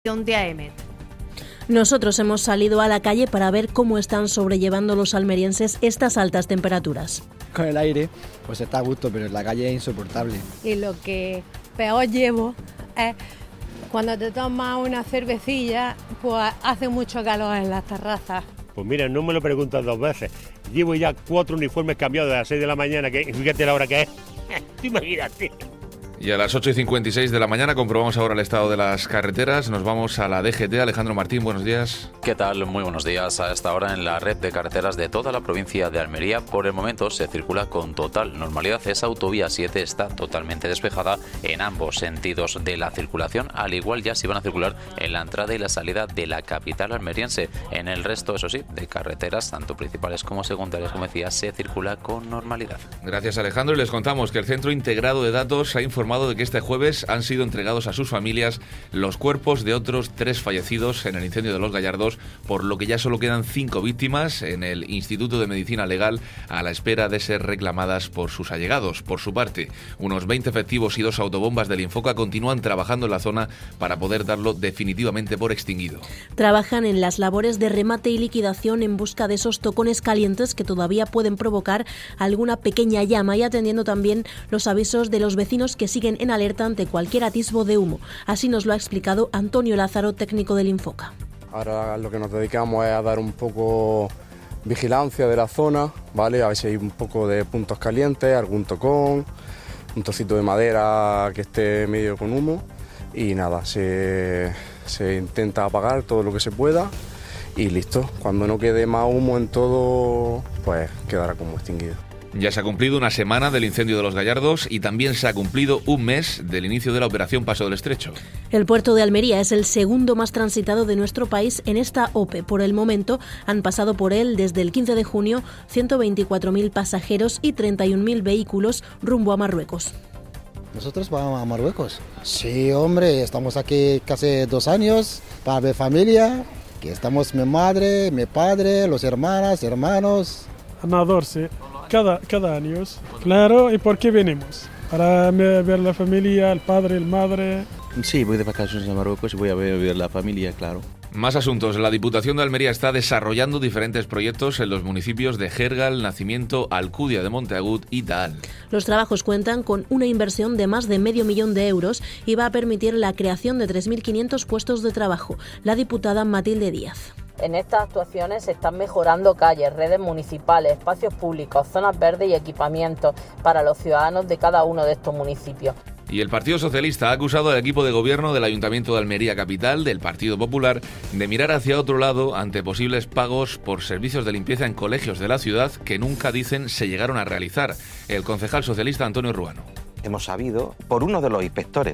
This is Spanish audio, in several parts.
de AEMET. Nosotros hemos salido a la calle para ver cómo están sobrellevando los almerienses estas altas temperaturas. Con el aire, pues está a gusto, pero en la calle es insoportable. Y lo que peor llevo es cuando te tomas una cervecilla, pues hace mucho calor en las terrazas. Pues mira, no me lo preguntas dos veces. Llevo ya 4 uniformes cambiados de las 6 de la mañana, que fíjate la hora que es. Imagínate. Y a las 8:56 de la mañana comprobamos ahora el estado de las carreteras. Nos vamos a la DGT. Alejandro Martín, buenos días. ¿Qué tal? Muy buenos días. A esta hora en la red de carreteras de toda la provincia de Almería, por el momento se circula con total normalidad. Esa autovía 7 está totalmente despejada en ambos sentidos de la circulación, al igual ya se van a circular en la entrada y la salida de la capital almeriense. En el resto, eso sí, de carreteras, tanto principales como secundarias, como decía, se circula con normalidad. Gracias, Alejandro. Y les contamos que el Centro Integrado de Datos ha informado de que este jueves han sido entregados a sus familias los cuerpos de otros 3 fallecidos en el incendio de Los Gallardos, por lo que ya solo quedan 5 víctimas en el Instituto de Medicina Legal a la espera de ser reclamadas por sus allegados. Por su parte, unos 20 efectivos y 2 autobombas del Infoca continúan trabajando en la zona para poder darlo definitivamente por extinguido. Trabajan en las labores de remate y liquidación en busca de esos tocones calientes que todavía pueden provocar alguna pequeña llama y atendiendo también los avisos de los vecinos que siguen en alerta ante cualquier atisbo de humo. Así nos lo ha explicado Antonio Lázaro, técnico del Infoca. Ahora lo que nos dedicamos es a dar un poco vigilancia de la zona, ¿vale? A ver si hay un poco de puntos calientes, algún tocón, un trocito de madera que esté medio con humo y nada, se intenta apagar todo lo que se pueda y listo. Cuando no quede más humo en todo, pues quedará como extinguido. Ya se ha cumplido una semana del incendio de Los Gallardos y también se ha cumplido un mes del inicio de la operación Paso del Estrecho. El puerto de Almería es el segundo más transitado de nuestro país en esta OPE. Por el momento han pasado por él desde el 15 de junio 124.000 pasajeros y 31.000 vehículos rumbo a Marruecos. ¿Nosotros vamos a Marruecos? Sí, hombre, estamos aquí casi 2 años para ver familia, que estamos mi madre, mi padre, los hermanos. Amador, sí. Cada año, claro. ¿Y por qué venimos? Para ver la familia, el padre, el madre. Sí, voy de vacaciones a Marruecos y voy a ver la familia, claro. Más asuntos. La Diputación de Almería está desarrollando diferentes proyectos en los municipios de Jergal, Nacimiento, Alcudia de Monteagut y Taal. Los trabajos cuentan con una inversión de más de $500.000 de euros y va a permitir la creación de 3.500 puestos de trabajo. La diputada Matilde Díaz. En estas actuaciones se están mejorando calles, redes municipales, espacios públicos, zonas verdes y equipamientos para los ciudadanos de cada uno de estos municipios. Y el Partido Socialista ha acusado al equipo de gobierno del Ayuntamiento de Almería Capital, del Partido Popular, de mirar hacia otro lado ante posibles pagos por servicios de limpieza en colegios de la ciudad que nunca, dicen, se llegaron a realizar. El concejal socialista Antonio Ruano. Hemos sabido, por uno de los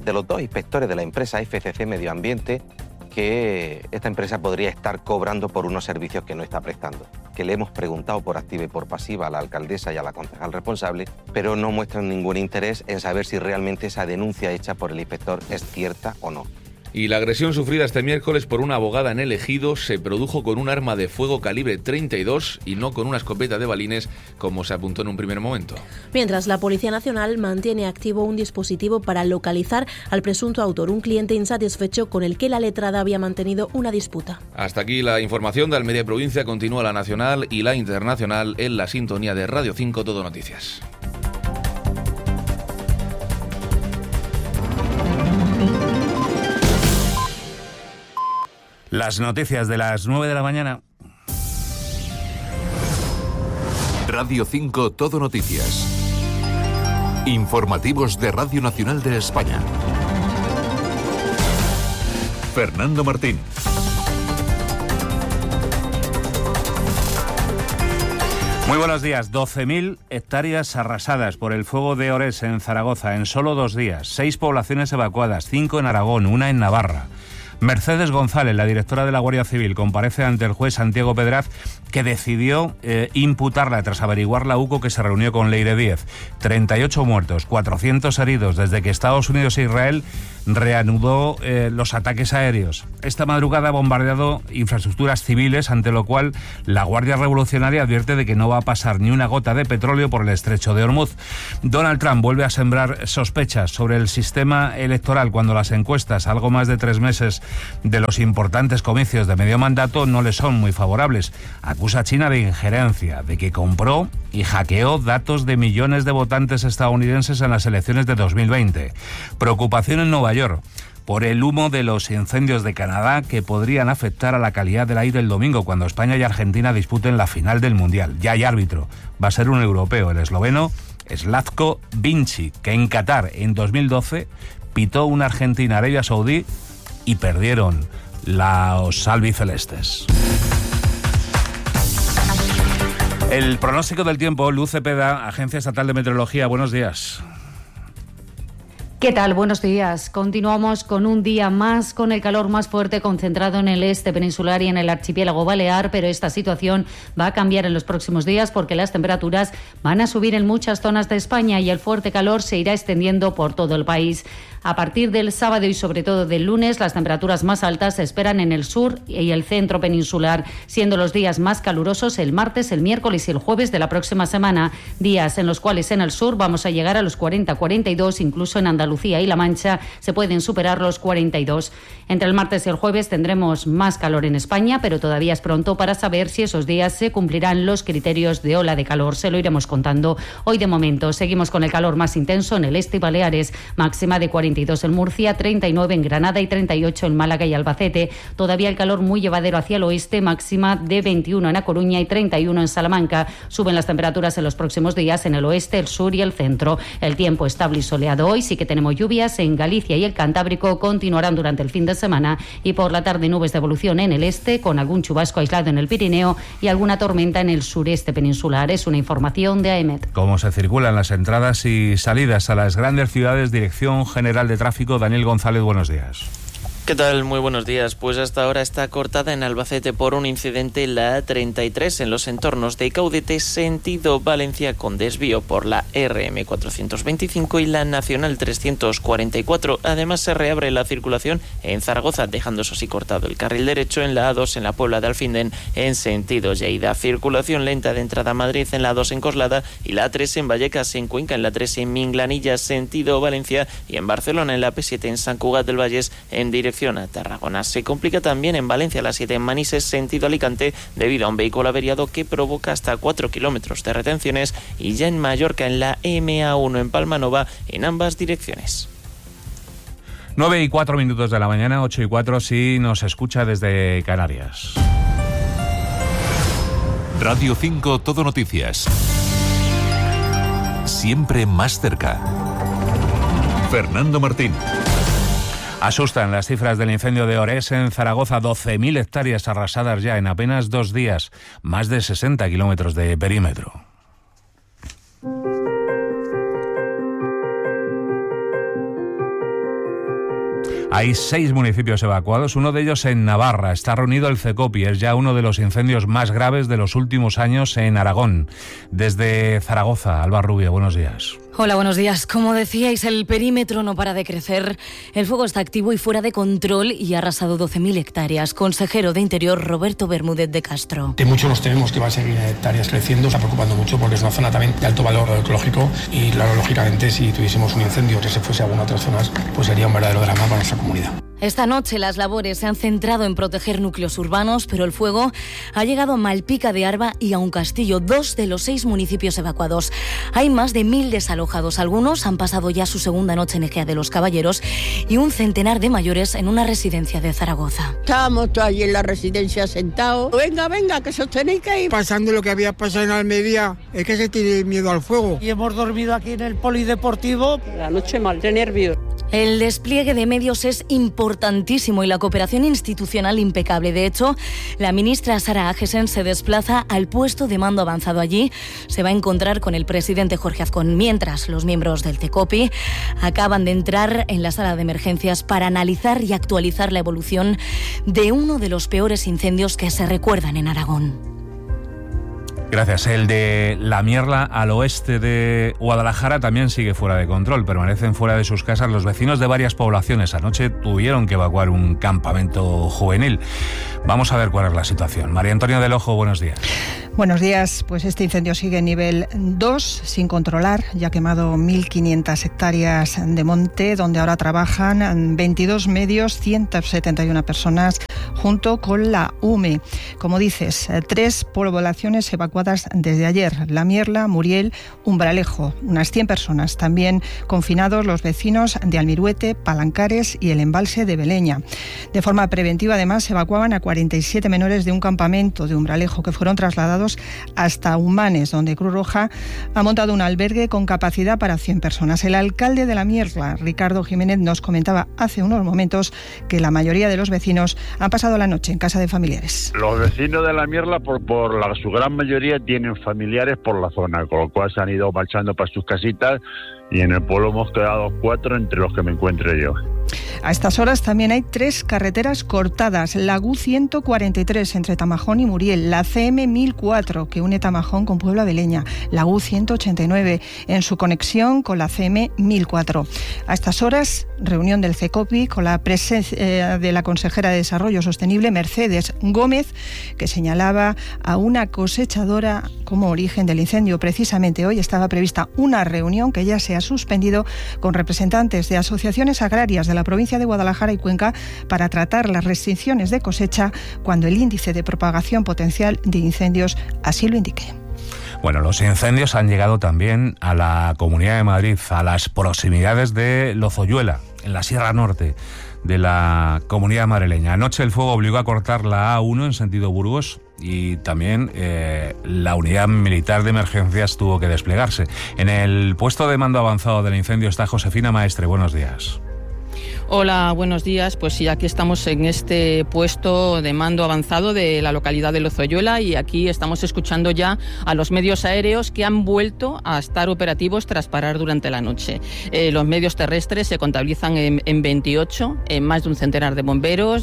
2 inspectores de la empresa FCC Medio Ambiente, que esta empresa podría estar cobrando por unos servicios que no está prestando. Que le hemos preguntado por activa y por pasiva a la alcaldesa y a la concejal responsable, pero no muestran ningún interés en saber si realmente esa denuncia hecha por el inspector es cierta o no. Y la agresión sufrida este miércoles por una abogada en El Ejido se produjo con un arma de fuego calibre 32 y no con una escopeta de balines, como se apuntó en un primer momento. Mientras, la Policía Nacional mantiene activo un dispositivo para localizar al presunto autor, un cliente insatisfecho con el que la letrada había mantenido una disputa. Hasta aquí la información de Almería Provincia. Continúa la nacional y la internacional en la sintonía de Radio 5 Todo Noticias. Las noticias de las 9 de la mañana. Radio 5 Todo Noticias. Informativos de Radio Nacional de España. Fernando Martín. Muy buenos días. 12.000 hectáreas arrasadas por el fuego de Orés en Zaragoza en solo 2 días. 6 poblaciones evacuadas, 5 en Aragón, 1 en Navarra. Mercedes González, la directora de la Guardia Civil, comparece ante el juez Santiago Pedraz, que decidió imputarla tras averiguar la UCO que se reunió con Leire Díez. 38 muertos, 400 heridos desde que Estados Unidos e Israel reanudó los ataques aéreos. Esta madrugada ha bombardeado infraestructuras civiles, ante lo cual la Guardia Revolucionaria advierte de que no va a pasar ni una gota de petróleo por el estrecho de Hormuz. Donald Trump vuelve a sembrar sospechas sobre el sistema electoral cuando las encuestas, algo más de 3 meses de los importantes comicios de medio mandato no le son muy favorables. Acusa a China de injerencia, de que compró y hackeó datos de millones de votantes estadounidenses en las elecciones de 2020. Preocupación en Nueva York por el humo de los incendios de Canadá que podrían afectar a la calidad del aire el domingo, cuando España y Argentina disputen la final del Mundial. Ya hay árbitro, va a ser un europeo, el esloveno Slavko Vinci, que en Qatar en 2012 pitó una Argentina-Arabia Saudí y perdieron los albicelestes. El pronóstico del tiempo, Luz Cepeda, Agencia Estatal de Meteorología, buenos días. ¿Qué tal? Buenos días. Continuamos con un día más con el calor más fuerte concentrado en el este peninsular y en el archipiélago balear, pero esta situación va a cambiar en los próximos días porque las temperaturas van a subir en muchas zonas de España y el fuerte calor se irá extendiendo por todo el país. A partir del sábado y sobre todo del lunes, las temperaturas más altas se esperan en el sur y el centro peninsular, siendo los días más calurosos el martes, el miércoles y el jueves de la próxima semana, días en los cuales en el sur vamos a llegar a los 40-42, incluso en Andalucía y La Mancha se pueden superar los 42. Entre el martes y el jueves tendremos más calor en España, pero todavía es pronto para saber si esos días se cumplirán los criterios de ola de calor. Se lo iremos contando. Hoy de momento seguimos con el calor más intenso en el este y Baleares, máxima de 42 en Murcia, 39 en Granada y 38 en Málaga y Albacete. Todavía el calor muy llevadero hacia el oeste, máxima de 21 en A Coruña y 31 en Salamanca. Suben las temperaturas en los próximos días en el oeste, el sur y el centro. El tiempo estable y soleado hoy, sí que tenemos lluvias en Galicia y el Cantábrico, continuarán durante el fin de semana y por la tarde nubes de evolución en el este, con algún chubasco aislado en el Pirineo y alguna tormenta en el sureste peninsular. Es una información de AEMET. ¿Cómo se circulan las entradas y salidas a las grandes ciudades? Dirección General de Tráfico, Daniel González, buenos días. ¿Qué tal? Muy buenos días. Pues hasta ahora está cortada en Albacete por un incidente en la A33 en los entornos de Caudete, sentido Valencia, con desvío por la RM425 y la Nacional 344. Además, se reabre la circulación en Zaragoza, dejando eso sí cortado el carril derecho en la A2 en la Puebla de Alfindén en sentido Lleida. Circulación lenta de entrada a Madrid en la A2 en Coslada y la A3 en Vallecas, en Cuenca, en la 3 en Minglanilla, sentido Valencia, y en Barcelona en la P7 en Sant Cugat del Vallès en dirección a Tarragona. Se complica también en Valencia la 7 en Manises, sentido Alicante, debido a un vehículo averiado que provoca hasta 4 kilómetros de retenciones, y ya en Mallorca en la MA1 en Palmanova en ambas direcciones. 9:04 de la mañana, 8:04 si nos escucha desde Canarias. Radio 5 Todo Noticias. Siempre más cerca. Fernando Martín. Asustan las cifras del incendio de Orés en Zaragoza. 12.000 hectáreas arrasadas ya en apenas 2 días. Más de 60 kilómetros de perímetro. Hay 6 municipios evacuados, uno de ellos en Navarra. Está reunido el CECOPI, es ya uno de los incendios más graves de los últimos años en Aragón. Desde Zaragoza, Alba Rubio, buenos días. Hola, buenos días. Como decíais, el perímetro no para de crecer. El fuego está activo y fuera de control y ha arrasado 12.000 hectáreas. Consejero de Interior, Roberto Bermúdez de Castro. De mucho nos tememos que va a seguir hectáreas creciendo. Está preocupando mucho porque es una zona también de alto valor ecológico y, claro, lógicamente, si tuviésemos un incendio que se fuese a algunas otras zonas, pues sería un verdadero drama para nuestra comunidad. Esta noche las labores se han centrado en proteger núcleos urbanos, pero el fuego ha llegado a Malpica de Arba y a Un Castillo, 2 de los 6 municipios evacuados. Hay más de 1.000 desalojados. Algunos han pasado ya su segunda noche en Ejea de los Caballeros y un centenar de mayores en una residencia de Zaragoza. Estábamos todos allí en la residencia sentados. Venga, que os tenéis que ir. Pasando lo que había pasado en Almería, es que se tiene miedo al fuego. Y hemos dormido aquí en el polideportivo. La noche mal, de nervios. El despliegue de medios es importantísimo y la cooperación institucional impecable. De hecho, la ministra Sara Agesen se desplaza al puesto de mando avanzado allí. Se va a encontrar con el presidente Jorge Azcón, mientras los miembros del CECOPI acaban de entrar en la sala de emergencias para analizar y actualizar la evolución de uno de los peores incendios que se recuerdan en Aragón. Gracias. El de La Mierla, al oeste de Guadalajara, también sigue fuera de control. Permanecen fuera de sus casas los vecinos de varias poblaciones. Anoche tuvieron que evacuar un campamento juvenil. Vamos a ver cuál es la situación. María Antonia del Ojo, buenos días. Buenos días. Pues este incendio sigue en nivel 2, sin controlar. Ya ha quemado 1.500 hectáreas de monte, donde ahora trabajan 22 medios, 171 personas, junto con la UME. Como dices, 3 poblaciones evacuadas desde ayer: La Mierla, Muriel, Umbralejo. Unas 100 personas. También confinados los vecinos de Almiruete, Palancares y el embalse de Beleña. De forma preventiva, además, se evacuaban a 47 menores de un campamento de Umbralejo, que fueron trasladados hasta Humanes, donde Cruz Roja ha montado un albergue con capacidad para 100 personas. El alcalde de La Mierla, Ricardo Jiménez, nos comentaba hace unos momentos que la mayoría de los vecinos han pasado la noche en casa de familiares. Los vecinos de La Mierla, su gran mayoría, tienen familiares por la zona, con lo cual se han ido marchando para sus casitas, y en el pueblo hemos quedado 4 entre los que me encuentre yo. A estas horas también hay 3 carreteras cortadas: la GU 143 entre Tamajón y Muriel, la CM 1004 que une Tamajón con Puebla Beleña, la GU 189 en su conexión con la CM 1004. A estas horas, reunión del CECOPI con la presencia de la consejera de Desarrollo Sostenible, Mercedes Gómez, que señalaba a una cosechadora como origen del incendio. Precisamente hoy estaba prevista una reunión que ya se ha suspendido con representantes de asociaciones agrarias de la provincia de Guadalajara y Cuenca para tratar las restricciones de cosecha cuando el índice de propagación potencial de incendios así lo indique. Bueno, los incendios han llegado también a la Comunidad de Madrid, a las proximidades de Lozoyuela, en la Sierra Norte de la Comunidad madrileña. Anoche el fuego obligó a cortar la A1 en sentido Burgos, y también la unidad militar de emergencias tuvo que desplegarse. En el puesto de mando avanzado del incendio está Josefina Maestre. Buenos días. Hola, buenos días. Pues sí, aquí estamos en este puesto de mando avanzado de la localidad de Lozoyuela, y aquí estamos escuchando ya a los medios aéreos que han vuelto a estar operativos tras parar durante la noche. Los medios terrestres se contabilizan en 28, en más de un centenar de bomberos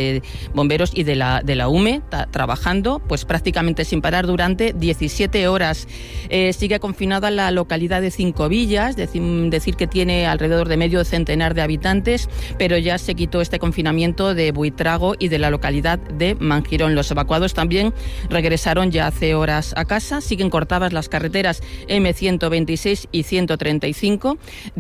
y de la UME trabajando pues prácticamente sin parar durante 17 horas. Sigue confinada la localidad de Cinco Villas, decir que tiene alrededor de medio centenar de habitantes, pero ya se quitó este confinamiento de Buitrago y de la localidad de Mangirón. Los evacuados también regresaron ya hace horas a casa. Siguen cortadas las carreteras M126 y 135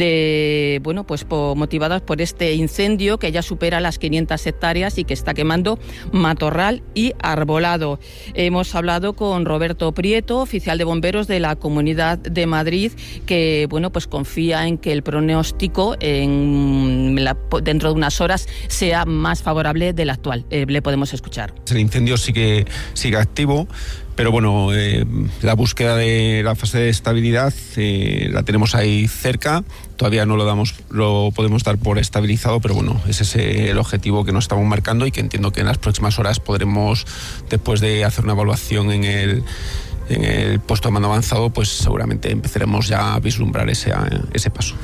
motivadas por este incendio que ya supera las 500 hectáreas y que está quemando matorral y arbolado. Hemos hablado con Roberto Prieto, oficial de bomberos de la Comunidad de Madrid, que confía en que el pronóstico dentro de unas horas sea más favorable del actual. Le podemos escuchar. El incendio sigue activo, pero la búsqueda de la fase de estabilidad la tenemos ahí cerca. Todavía no lo podemos dar por estabilizado, pero ese es el objetivo que nos estamos marcando y que entiendo que en las próximas horas podremos, después de hacer una evaluación en el puesto de mando avanzado, pues seguramente empezaremos ya a vislumbrar ese paso.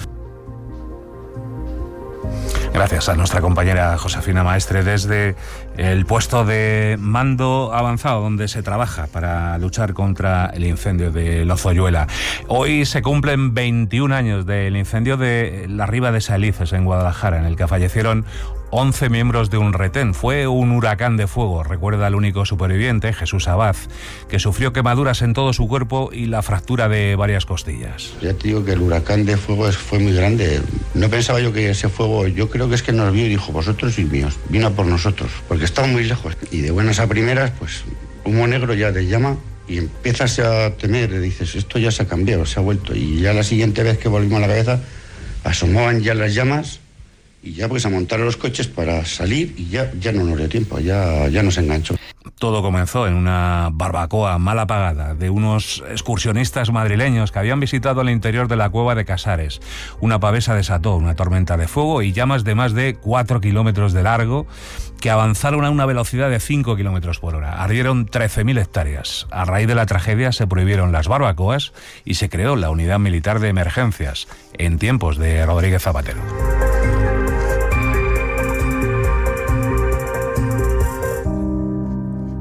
Gracias a nuestra compañera Josefina Maestre desde el puesto de mando avanzado donde se trabaja para luchar contra el incendio de Lozoyuela. Hoy se cumplen 21 años del incendio de la Riba de Salices en Guadalajara, en el que fallecieron 11 miembros de un retén. Fue un huracán de fuego, recuerda el único superviviente, Jesús Abad, que sufrió quemaduras en todo su cuerpo y la fractura de varias costillas. Ya te digo que el huracán de fuego fue muy grande. No pensaba yo que ese fuego, yo creo que es que nos vio y dijo, vosotros sois míos, vino a por nosotros, porque estaba muy lejos. Y de buenas a primeras, pues humo negro ya te llama y empiezas a temer, dices, esto ya se ha cambiado, se ha vuelto. Y ya la siguiente vez que volvimos a la cabeza, asomaban ya las llamas. Y ya pues a montar los coches para salir y ya no nos dio tiempo, ya nos enganchó. Todo comenzó en una barbacoa mal apagada de unos excursionistas madrileños que habían visitado el interior de la cueva de Casares. Una pavesa desató una tormenta de fuego y llamas de más de 4 kilómetros de largo que avanzaron a una velocidad de 5 kilómetros por hora. Ardieron 13.000 hectáreas. A raíz de la tragedia se prohibieron las barbacoas y se creó la Unidad Militar de Emergencias en tiempos de Rodríguez Zapatero.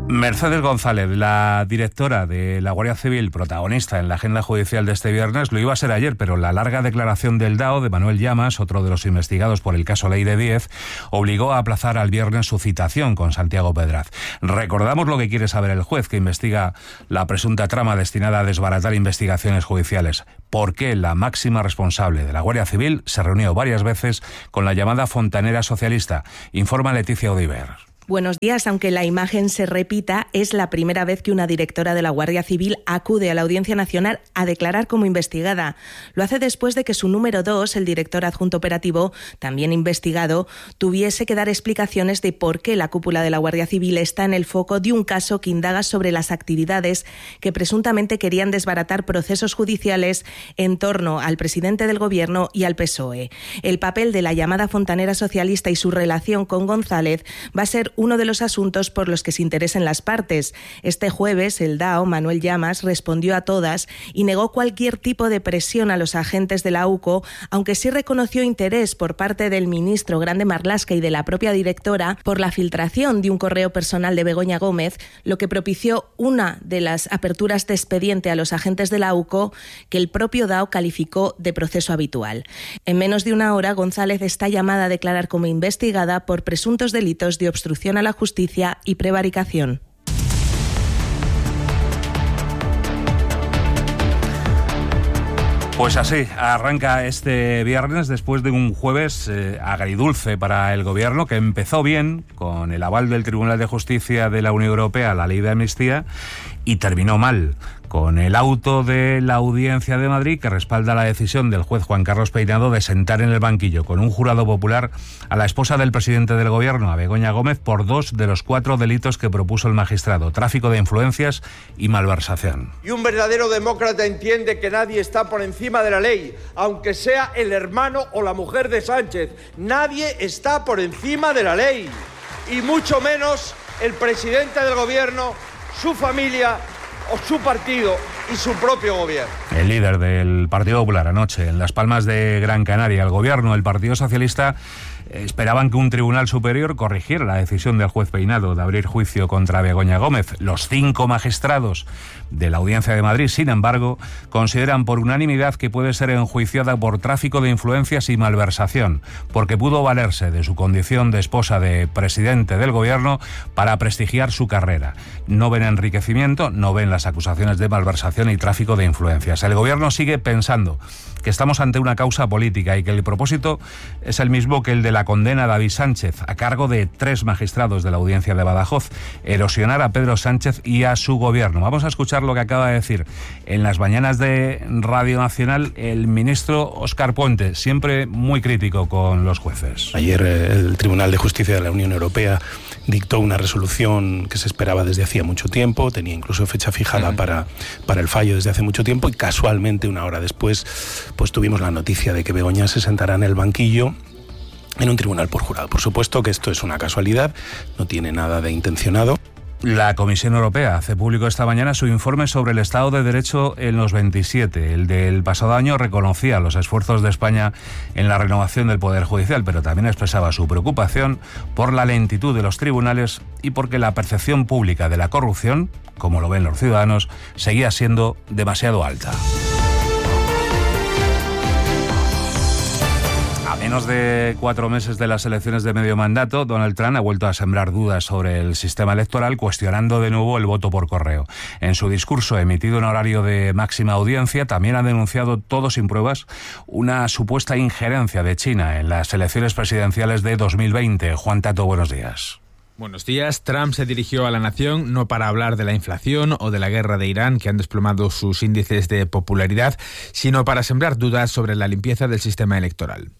Mercedes González, la directora de la Guardia Civil, protagonista en la agenda judicial de este viernes, lo iba a ser ayer, pero la larga declaración del DAO, de Manuel Llamas, otro de los investigados por el caso Ley de 10, obligó a aplazar al viernes su citación con Santiago Pedraz. Recordamos lo que quiere saber el juez que investiga la presunta trama destinada a desbaratar investigaciones judiciales. ¿Por qué la máxima responsable de la Guardia Civil se reunió varias veces con la llamada fontanera socialista? Informa Leticia Odiver. Buenos días. Aunque la imagen se repita, es la primera vez que una directora de la Guardia Civil acude a la Audiencia Nacional a declarar como investigada. Lo hace después de que su número 2, el director adjunto operativo, también investigado, tuviese que dar explicaciones de por qué la cúpula de la Guardia Civil está en el foco de un caso que indaga sobre las actividades que presuntamente querían desbaratar procesos judiciales en torno al presidente del Gobierno y al PSOE. El papel de la llamada fontanera socialista y su relación con González va a ser uno de los asuntos por los que se interesen las partes. Este jueves, el DAO, Manuel Llamas, respondió a todas y negó cualquier tipo de presión a los agentes de la AUCO, aunque sí reconoció interés por parte del ministro Grande Marlaska y de la propia directora por la filtración de un correo personal de Begoña Gómez, lo que propició una de las aperturas de expediente a los agentes de la AUCO que el propio DAO calificó de proceso habitual. En menos de una hora, González está llamada a declarar como investigada por presuntos delitos de obstrucción a la justicia y prevaricación. Pues así, arranca este viernes después de un jueves agridulce para el Gobierno, que empezó bien con el aval del Tribunal de Justicia de la Unión Europea a la ley de amnistía y terminó mal con el auto de la Audiencia de Madrid que respalda la decisión del juez Juan Carlos Peinado de sentar en el banquillo con un jurado popular a la esposa del presidente del Gobierno, a Begoña Gómez, por 2 de los 4 delitos que propuso el magistrado: tráfico de influencias y malversación. Y un verdadero demócrata entiende que nadie está por encima de la ley, aunque sea el hermano o la mujer de Sánchez. Nadie está por encima de la ley, y mucho menos el presidente del Gobierno, su familia o su partido y su propio gobierno. El líder del Partido Popular anoche en Las Palmas de Gran Canaria. El Gobierno, el Partido Socialista, esperaban que un tribunal superior corrigiera la decisión del juez Peinado de abrir juicio contra Begoña Gómez. Los 5 magistrados de la Audiencia de Madrid, sin embargo, consideran por unanimidad que puede ser enjuiciada por tráfico de influencias y malversación, porque pudo valerse de su condición de esposa de presidente del Gobierno para prestigiar su carrera. No ven enriquecimiento, no ven las acusaciones de malversación y tráfico de influencias. El Gobierno sigue pensando que estamos ante una causa política y que el propósito es el mismo que el de la condena a David Sánchez, a cargo de 3 magistrados de la Audiencia de Badajoz: erosionar a Pedro Sánchez y a su Gobierno. Vamos a escuchar lo que acaba de decir en las mañanas de Radio Nacional el ministro Óscar Puente, siempre muy crítico con los jueces. Ayer el Tribunal de Justicia de la Unión Europea dictó una resolución que se esperaba desde hacía mucho tiempo, tenía incluso fecha fijada para el fallo desde hace mucho tiempo, y casualmente una hora después pues tuvimos la noticia de que Begoña se sentará en el banquillo en un tribunal por jurado. Por supuesto que esto es una casualidad, no tiene nada de intencionado. La Comisión Europea hace público esta mañana su informe sobre el Estado de Derecho en los 27. El del pasado año reconocía los esfuerzos de España en la renovación del Poder Judicial, pero también expresaba su preocupación por la lentitud de los tribunales y porque la percepción pública de la corrupción, como lo ven los ciudadanos, seguía siendo demasiado alta. A menos de 4 meses de las elecciones de medio mandato, Donald Trump ha vuelto a sembrar dudas sobre el sistema electoral, cuestionando de nuevo el voto por correo. En su discurso emitido en horario de máxima audiencia, también ha denunciado, todo sin pruebas, una supuesta injerencia de China en las elecciones presidenciales de 2020. Juan Tato, buenos días. Buenos días. Trump se dirigió a la nación no para hablar de la inflación o de la guerra de Irán, que han desplomado sus índices de popularidad, sino para sembrar dudas sobre la limpieza del sistema electoral.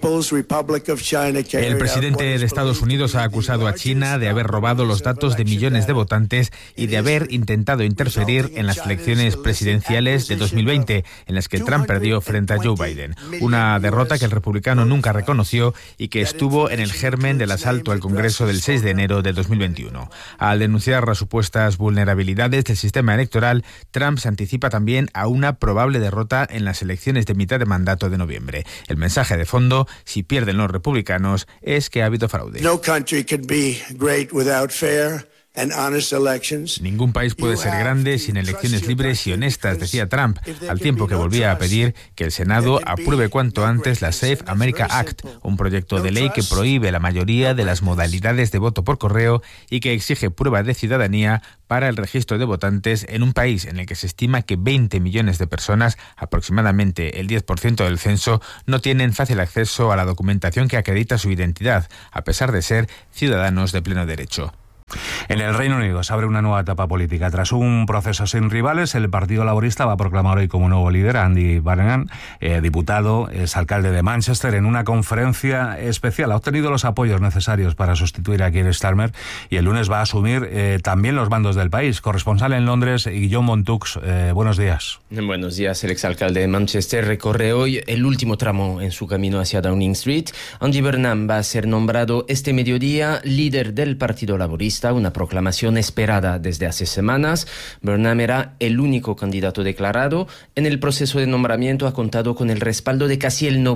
El presidente de Estados Unidos ha acusado a China de haber robado los datos de millones de votantes y de haber intentado interferir en las elecciones presidenciales de 2020, en las que Trump perdió frente a Joe Biden. Una derrota que el republicano nunca reconoció y que estuvo en el germen del asalto al Congreso del 6 de enero de 2021. Al denunciar las supuestas vulnerabilidades del sistema electoral, Trump se anticipa también a una probable derrota en las elecciones de mitad de mandato de noviembre. El mensaje de fondo, si pierden los republicanos, es que ha habido fraude. No country can be great without fair Ningún país puede ser grande sin elecciones libres y honestas, decía Trump, al tiempo que volvía a pedir que el Senado apruebe cuanto antes la Safe America Act, un proyecto de ley que prohíbe la mayoría de las modalidades de voto por correo y que exige prueba de ciudadanía para el registro de votantes en un país en el que se estima que 20 millones de personas, aproximadamente el 10% del censo, no tienen fácil acceso a la documentación que acredita su identidad, a pesar de ser ciudadanos de pleno derecho. En el Reino Unido se abre una nueva etapa política. Tras un proceso sin rivales, el Partido Laborista va a proclamar hoy como nuevo líder a Andy Burnham, diputado, exalcalde de Manchester, en una conferencia especial. Ha obtenido los apoyos necesarios para sustituir a Keir Starmer y el lunes va a asumir también los mandos del país. Corresponsal en Londres, Guillaume Montux, buenos días. Buenos días. El exalcalde de Manchester recorre hoy el último tramo en su camino hacia Downing Street. Andy Burnham va a ser nombrado este mediodía líder del Partido Laborista, una proclamación esperada desde hace semanas. Burnham era el único candidato declarado. En el proceso de nombramiento ha contado con el respaldo de casi el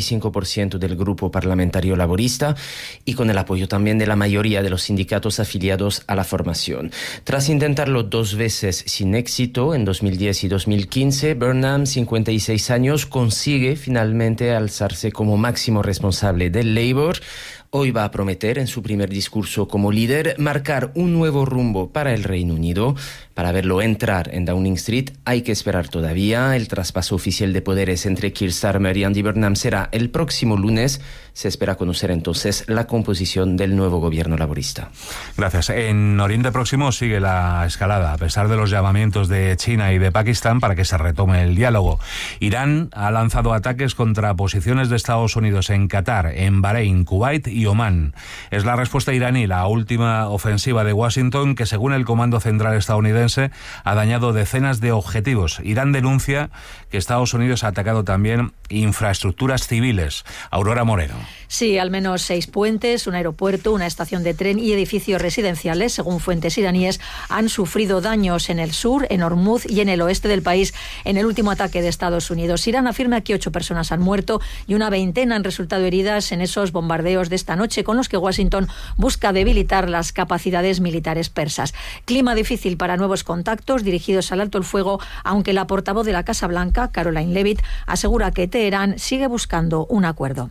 95% del grupo parlamentario laborista y con el apoyo también de la mayoría de los sindicatos afiliados a la formación. Tras intentarlo 2 veces sin éxito, en 2010 y 2015, Burnham, 56 años, consigue finalmente alzarse como máximo responsable del Labour. Hoy va a prometer en su primer discurso como líder marcar un nuevo rumbo para el Reino Unido. Para verlo entrar en Downing Street hay que esperar todavía. El traspaso oficial de poderes entre Keir Starmer y Andy Burnham será el próximo lunes. Se espera conocer entonces la composición del nuevo gobierno laborista. Gracias. En Oriente Próximo sigue la escalada, a pesar de los llamamientos de China y de Pakistán para que se retome el diálogo. Irán ha lanzado ataques contra posiciones de Estados Unidos en Qatar, en Bahrein, Kuwait y Omán. Es la respuesta iraní, la última ofensiva de Washington, que según el Comando Central estadounidense ha dañado decenas de objetivos. Irán denuncia que Estados Unidos ha atacado también infraestructuras civiles. Aurora Moreno. Sí, al menos 6 puentes, un aeropuerto, una estación de tren y edificios residenciales, según fuentes iraníes, han sufrido daños en el sur, en Hormuz y en el oeste del país en el último ataque de Estados Unidos. Irán afirma que 8 personas han muerto y una veintena han resultado heridas en esos bombardeos de esta noche, con los que Washington busca debilitar las capacidades militares persas. Clima difícil para nuevos contactos dirigidos al alto el fuego, aunque la portavoz de la Casa Blanca, Caroline Leavitt, asegura que Teherán sigue buscando un acuerdo.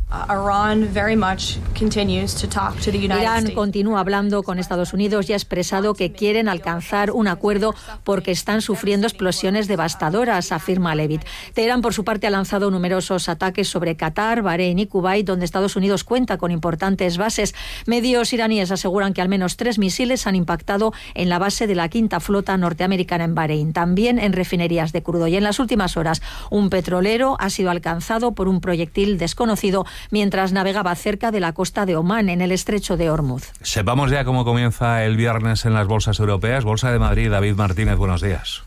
Irán continúa hablando con Estados Unidos y ha expresado que quieren alcanzar un acuerdo porque están sufriendo explosiones devastadoras, afirma Leavitt. Teherán, por su parte, ha lanzado numerosos ataques sobre Qatar, Bahrein y Kuwait, donde Estados Unidos cuenta con importantes bases. Medios iraníes aseguran que al menos 3 misiles han impactado en la base de la 5ª Flota norteamericana en Bahrein, también en refinerías de crudo. Y en las últimas horas, un petrolero ha sido alcanzado por un proyectil desconocido mientras navegaba cerca de la costa de Omán, en el estrecho de Hormuz. Sepamos ya cómo comienza el viernes en las bolsas europeas. Bolsa de Madrid, David Martínez, buenos días.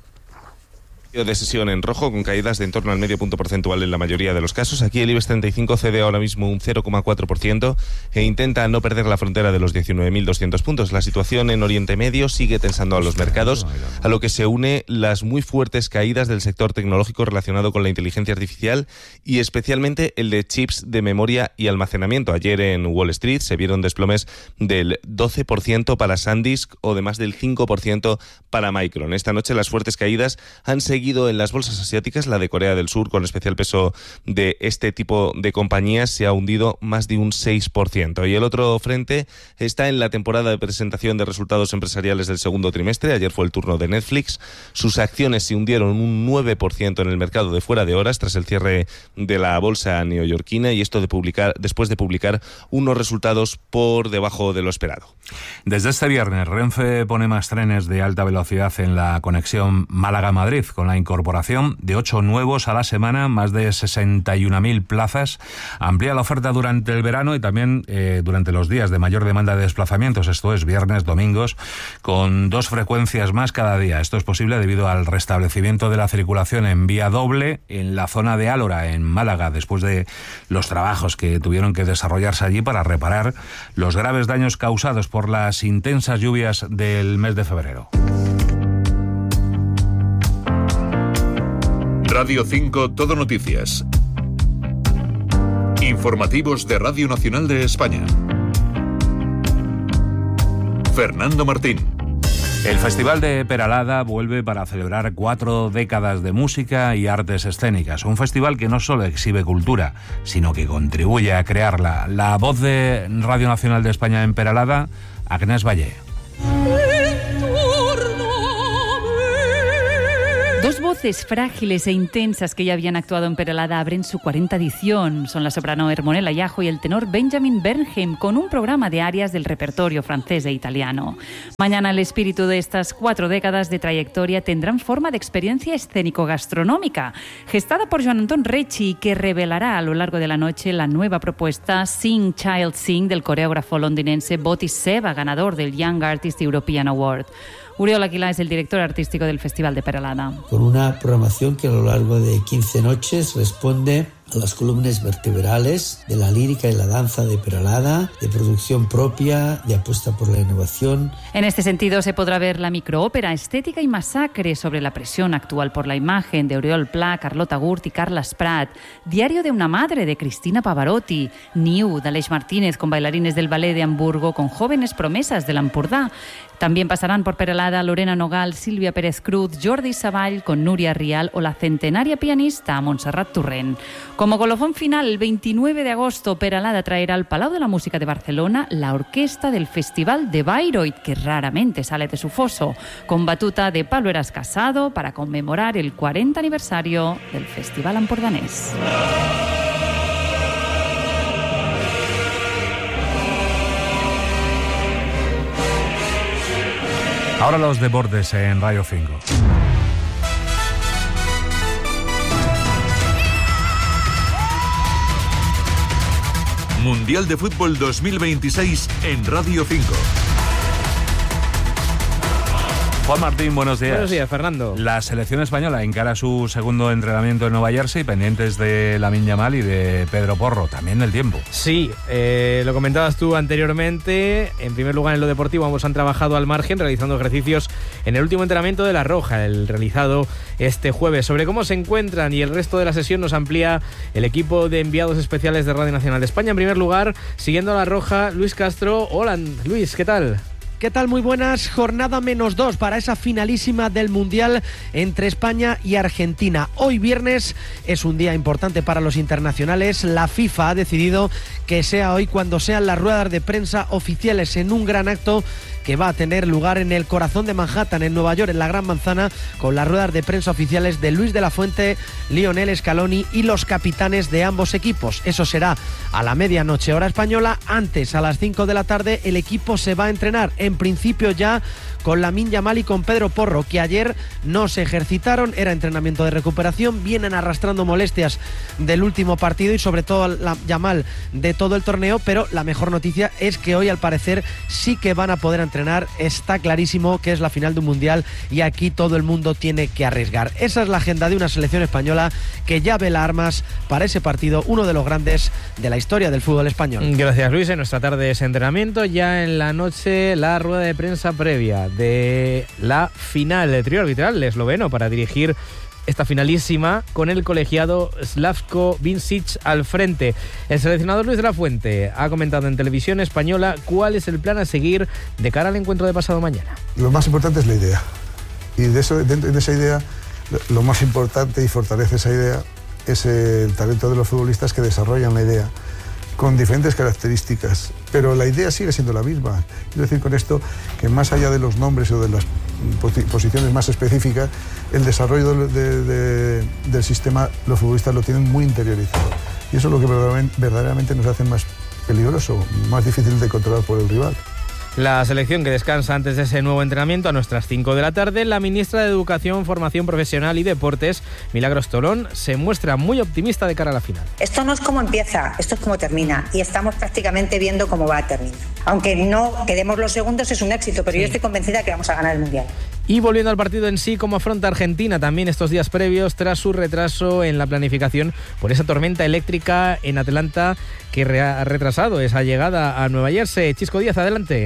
De sesión en rojo, con caídas de en torno al medio punto porcentual en la mayoría de los casos. Aquí el IBEX 35 cede ahora mismo un 0,4% e intenta no perder la frontera de los 19.200 puntos. La situación en Oriente Medio sigue tensando a los mercados, a lo que se une las muy fuertes caídas del sector tecnológico relacionado con la inteligencia artificial y especialmente el de chips de memoria y almacenamiento. Ayer en Wall Street se vieron desplomes del 12% para SanDisk o de más del 5% para Micron. Esta noche las fuertes caídas han seguido en las bolsas asiáticas. La de Corea del Sur, con especial peso de este tipo de compañías, se ha hundido más de un 6%. Y el otro frente está en la temporada de presentación de resultados empresariales del segundo trimestre. Ayer fue el turno de Netflix. Sus acciones se hundieron un 9% en el mercado de fuera de horas tras el cierre de la bolsa neoyorquina, y esto después de publicar unos resultados por debajo de lo esperado. Desde este viernes, Renfe pone más trenes de alta velocidad en la conexión Málaga-Madrid, con la incorporación de 8 nuevos a la semana, más de 61.000 plazas. Amplía la oferta durante el verano y también durante los días de mayor demanda de desplazamientos, esto es viernes, domingos, con 2 frecuencias más cada día. Esto es posible debido al restablecimiento de la circulación en vía doble en la zona de Álora, en Málaga, después de los trabajos que tuvieron que desarrollarse allí para reparar los graves daños causados por las intensas lluvias del mes de febrero. Radio 5 Todo Noticias. Informativos de Radio Nacional de España. Fernando Martín. El Festival de Peralada vuelve para celebrar 4 décadas de música y artes escénicas. Un festival que no solo exhibe cultura, sino que contribuye a crearla. La voz de Radio Nacional de España en Peralada, Agnès Valle. Dos voces frágiles e intensas que ya habían actuado en Peralada abren su 40ª edición. Son la soprano Hermonella Iajo y el tenor Benjamin Bernheim, con un programa de arias del repertorio francés e italiano. Mañana el espíritu de estas 4 décadas de trayectoria tendrán forma de experiencia escénico-gastronómica, gestada por Joan Anton Recci, que revelará a lo largo de la noche la nueva propuesta Sing Child Sing del coreógrafo londinense Botis Seva, ganador del Young Artist European Award. Uriol Aguilá es el director artístico del Festival de Peralada. Con una programación que a lo largo de 15 noches responde a las columnas vertebrales de la lírica y la danza de Peralada, de producción propia, de apuesta por la innovación. En este sentido se podrá ver la microópera Estética y Masacre sobre la presión actual por la imagen de Oriol Pla, Carlota Gurt y Carles Prat, Diario de una madre de Cristina Pavarotti, Niu de Aleix Martínez con bailarines del Ballet de Hamburgo con jóvenes promesas del Empordà. También pasarán por Peralada Lorena Nogal, Sílvia Pérez Cruz, Jordi Savall con Núria Rial o la centenaria pianista Montserrat Torrent. Como colofón final, el 29 de agosto, Peralada traerá al Palau de la Música de Barcelona la orquesta del Festival de Bayreuth, que raramente sale de su foso, con batuta de Pablo Eras Casado para conmemorar el 40 aniversario del Festival Empordanés. Ahora los deportes en Radio 5. Mundial de Fútbol 2026 en Radio 5. Juan Martín, buenos días. Buenos días, Fernando. La selección española encara su segundo entrenamiento en Nueva Jersey, pendientes de Lamine Yamal y de Pedro Porro, también del tiempo. Sí, lo comentabas tú anteriormente. En primer lugar, en lo deportivo, ambos han trabajado al margen, realizando ejercicios en el último entrenamiento de La Roja, el realizado este jueves. Sobre cómo se encuentran y el resto de la sesión nos amplía el equipo de enviados especiales de Radio Nacional de España. En primer lugar, siguiendo a La Roja, Luis Castro. Hola, Luis, ¿qué tal? ¿Qué tal? Muy buenas. Jornada -2 para esa finalísima del Mundial entre España y Argentina. Hoy viernes es un día importante para los internacionales. La FIFA ha decidido que sea hoy cuando sean las ruedas de prensa oficiales en un gran acto que va a tener lugar en el corazón de Manhattan, en Nueva York, en la Gran Manzana, con las ruedas de prensa oficiales de Luis de la Fuente, Lionel Scaloni y los capitanes de ambos equipos. Eso será a la medianoche hora española. Antes, a las 5 de la tarde, el equipo se va a entrenar, en principio ya con Lamine Yamal y con Pedro Porro, que ayer no se ejercitaron, era entrenamiento de recuperación, vienen arrastrando molestias del último partido y sobre todo la Yamal de todo el torneo, pero la mejor noticia es que hoy al parecer sí que van a poder entrenar. Está clarísimo que es la final de un mundial y aquí todo el mundo tiene que arriesgar. Esa es la agenda de una selección española que ya vela armas para ese partido, uno de los grandes de la historia del fútbol español. Gracias, Luis. En nuestra tarde es entrenamiento, ya en la noche la rueda de prensa previa de la final del trío arbitral esloveno para dirigir esta finalísima con el colegiado Slavko Vincic al frente. El seleccionador Luis de la Fuente ha comentado en televisión española cuál es el plan a seguir de cara al encuentro de pasado mañana. Lo más importante es la idea. Y de esa idea, lo más importante y fortalece esa idea es el talento de los futbolistas que desarrollan la idea con diferentes características, pero la idea sigue siendo la misma. Quiero decir con esto que más allá de los nombres o de las posiciones más específicas, el desarrollo del sistema, los futbolistas lo tienen muy interiorizado. Y eso es lo que verdaderamente nos hace más peligroso, más difícil de controlar por el rival. La selección que descansa antes de ese nuevo entrenamiento a nuestras 5 de la tarde, la ministra de Educación, Formación Profesional y Deportes, Milagros Tolón, se muestra muy optimista de cara a la final. Esto no es cómo empieza, esto es cómo termina y estamos prácticamente viendo cómo va a terminar. Aunque no quedemos los segundos es un éxito, pero yo estoy convencida que vamos a ganar el Mundial. Y volviendo al partido en sí, cómo afronta Argentina también estos días previos tras su retraso en la planificación por esa tormenta eléctrica en Atlanta que ha retrasado esa llegada a Nueva Jersey. Chisco Díaz, adelante.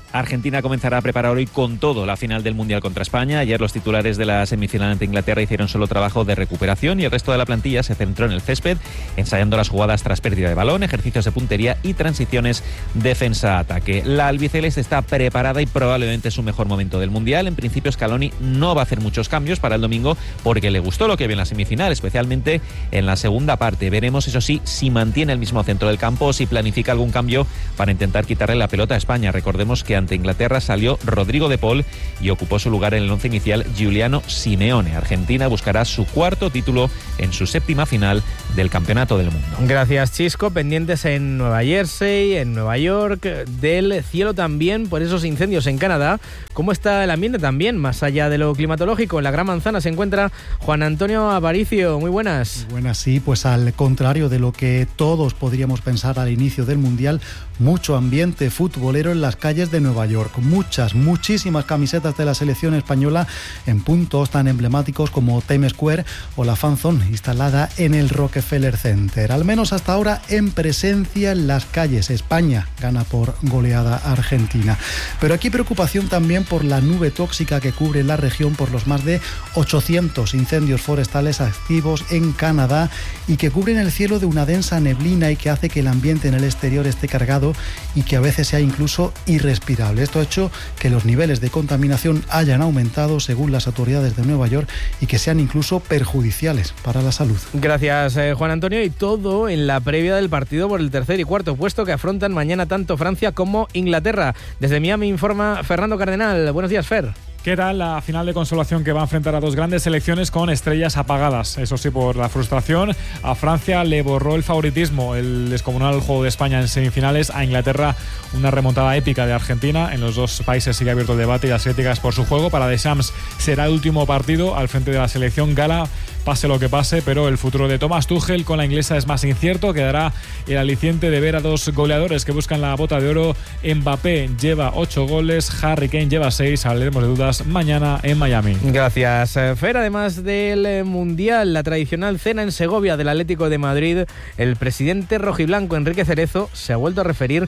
Argentina comenzará a preparar hoy con todo la final del Mundial contra España. Ayer los titulares de la semifinal ante Inglaterra hicieron solo trabajo de recuperación y el resto de la plantilla se centró en el césped, ensayando las jugadas tras pérdida de balón, ejercicios de puntería y transiciones defensa-ataque. La albiceleste está preparada y probablemente es su mejor momento del Mundial. En principio Scaloni no va a hacer muchos cambios para el domingo porque le gustó lo que vio en la semifinal, especialmente en la segunda parte. Veremos, eso sí, si mantiene el mismo centro del campo o si planifica algún cambio para intentar quitarle la pelota a España. Recordemos que ante Inglaterra salió Rodrigo de Paul y ocupó su lugar en el once inicial Giuliano Simeone. Argentina buscará su cuarto título en su séptima final del Campeonato del Mundo. Gracias, Chisco. Pendientes en Nueva Jersey, en Nueva York, del cielo también por esos incendios en Canadá. ¿Cómo está el ambiente también, más allá de lo climatológico? En la Gran Manzana se encuentra Juan Antonio Aparicio. Muy buenas. Muy buenas, sí, pues al contrario de lo que todos podríamos pensar al inicio del Mundial, mucho ambiente futbolero en las calles de Nueva York. Muchísimas camisetas de la selección española en puntos tan emblemáticos como Times Square o la Fan Zone instalada en el Rockefeller Center. Al menos hasta ahora en presencia en las calles. España gana por goleada a Argentina. Pero aquí preocupación también por la nube tóxica que cubre la región por los más de 800 incendios forestales activos en Canadá y que cubren el cielo de una densa neblina y que hace que el ambiente en el exterior esté cargado y que a veces sea incluso irrespirable. Esto ha hecho que los niveles de contaminación hayan aumentado según las autoridades de Nueva York y que sean incluso perjudiciales para la salud. Gracias, Juan Antonio. Y todo en la previa del partido por el tercer y cuarto puesto que afrontan mañana tanto Francia como Inglaterra. Desde Miami informa Fernando Cardenal. Buenos días, Fer. ¿Qué tal la final de consolación que va a enfrentar a dos grandes selecciones con estrellas apagadas? Eso sí, por la frustración, a Francia le borró el favoritismo, el descomunal juego de España en semifinales, a Inglaterra una remontada épica de Argentina. En los dos países sigue abierto el debate y las críticas por su juego. Para Deschamps será el último partido al frente de la selección gala, pase lo que pase, pero el futuro de Thomas Tuchel con la inglesa es más incierto. Quedará el aliciente de ver a dos goleadores que buscan la bota de oro. Mbappé lleva 8 goles, Harry Kane lleva 6. Hablaremos de dudas mañana en Miami. Gracias, Fer. Además del Mundial, la tradicional cena en Segovia del Atlético de Madrid, el presidente rojiblanco Enrique Cerezo se ha vuelto a referir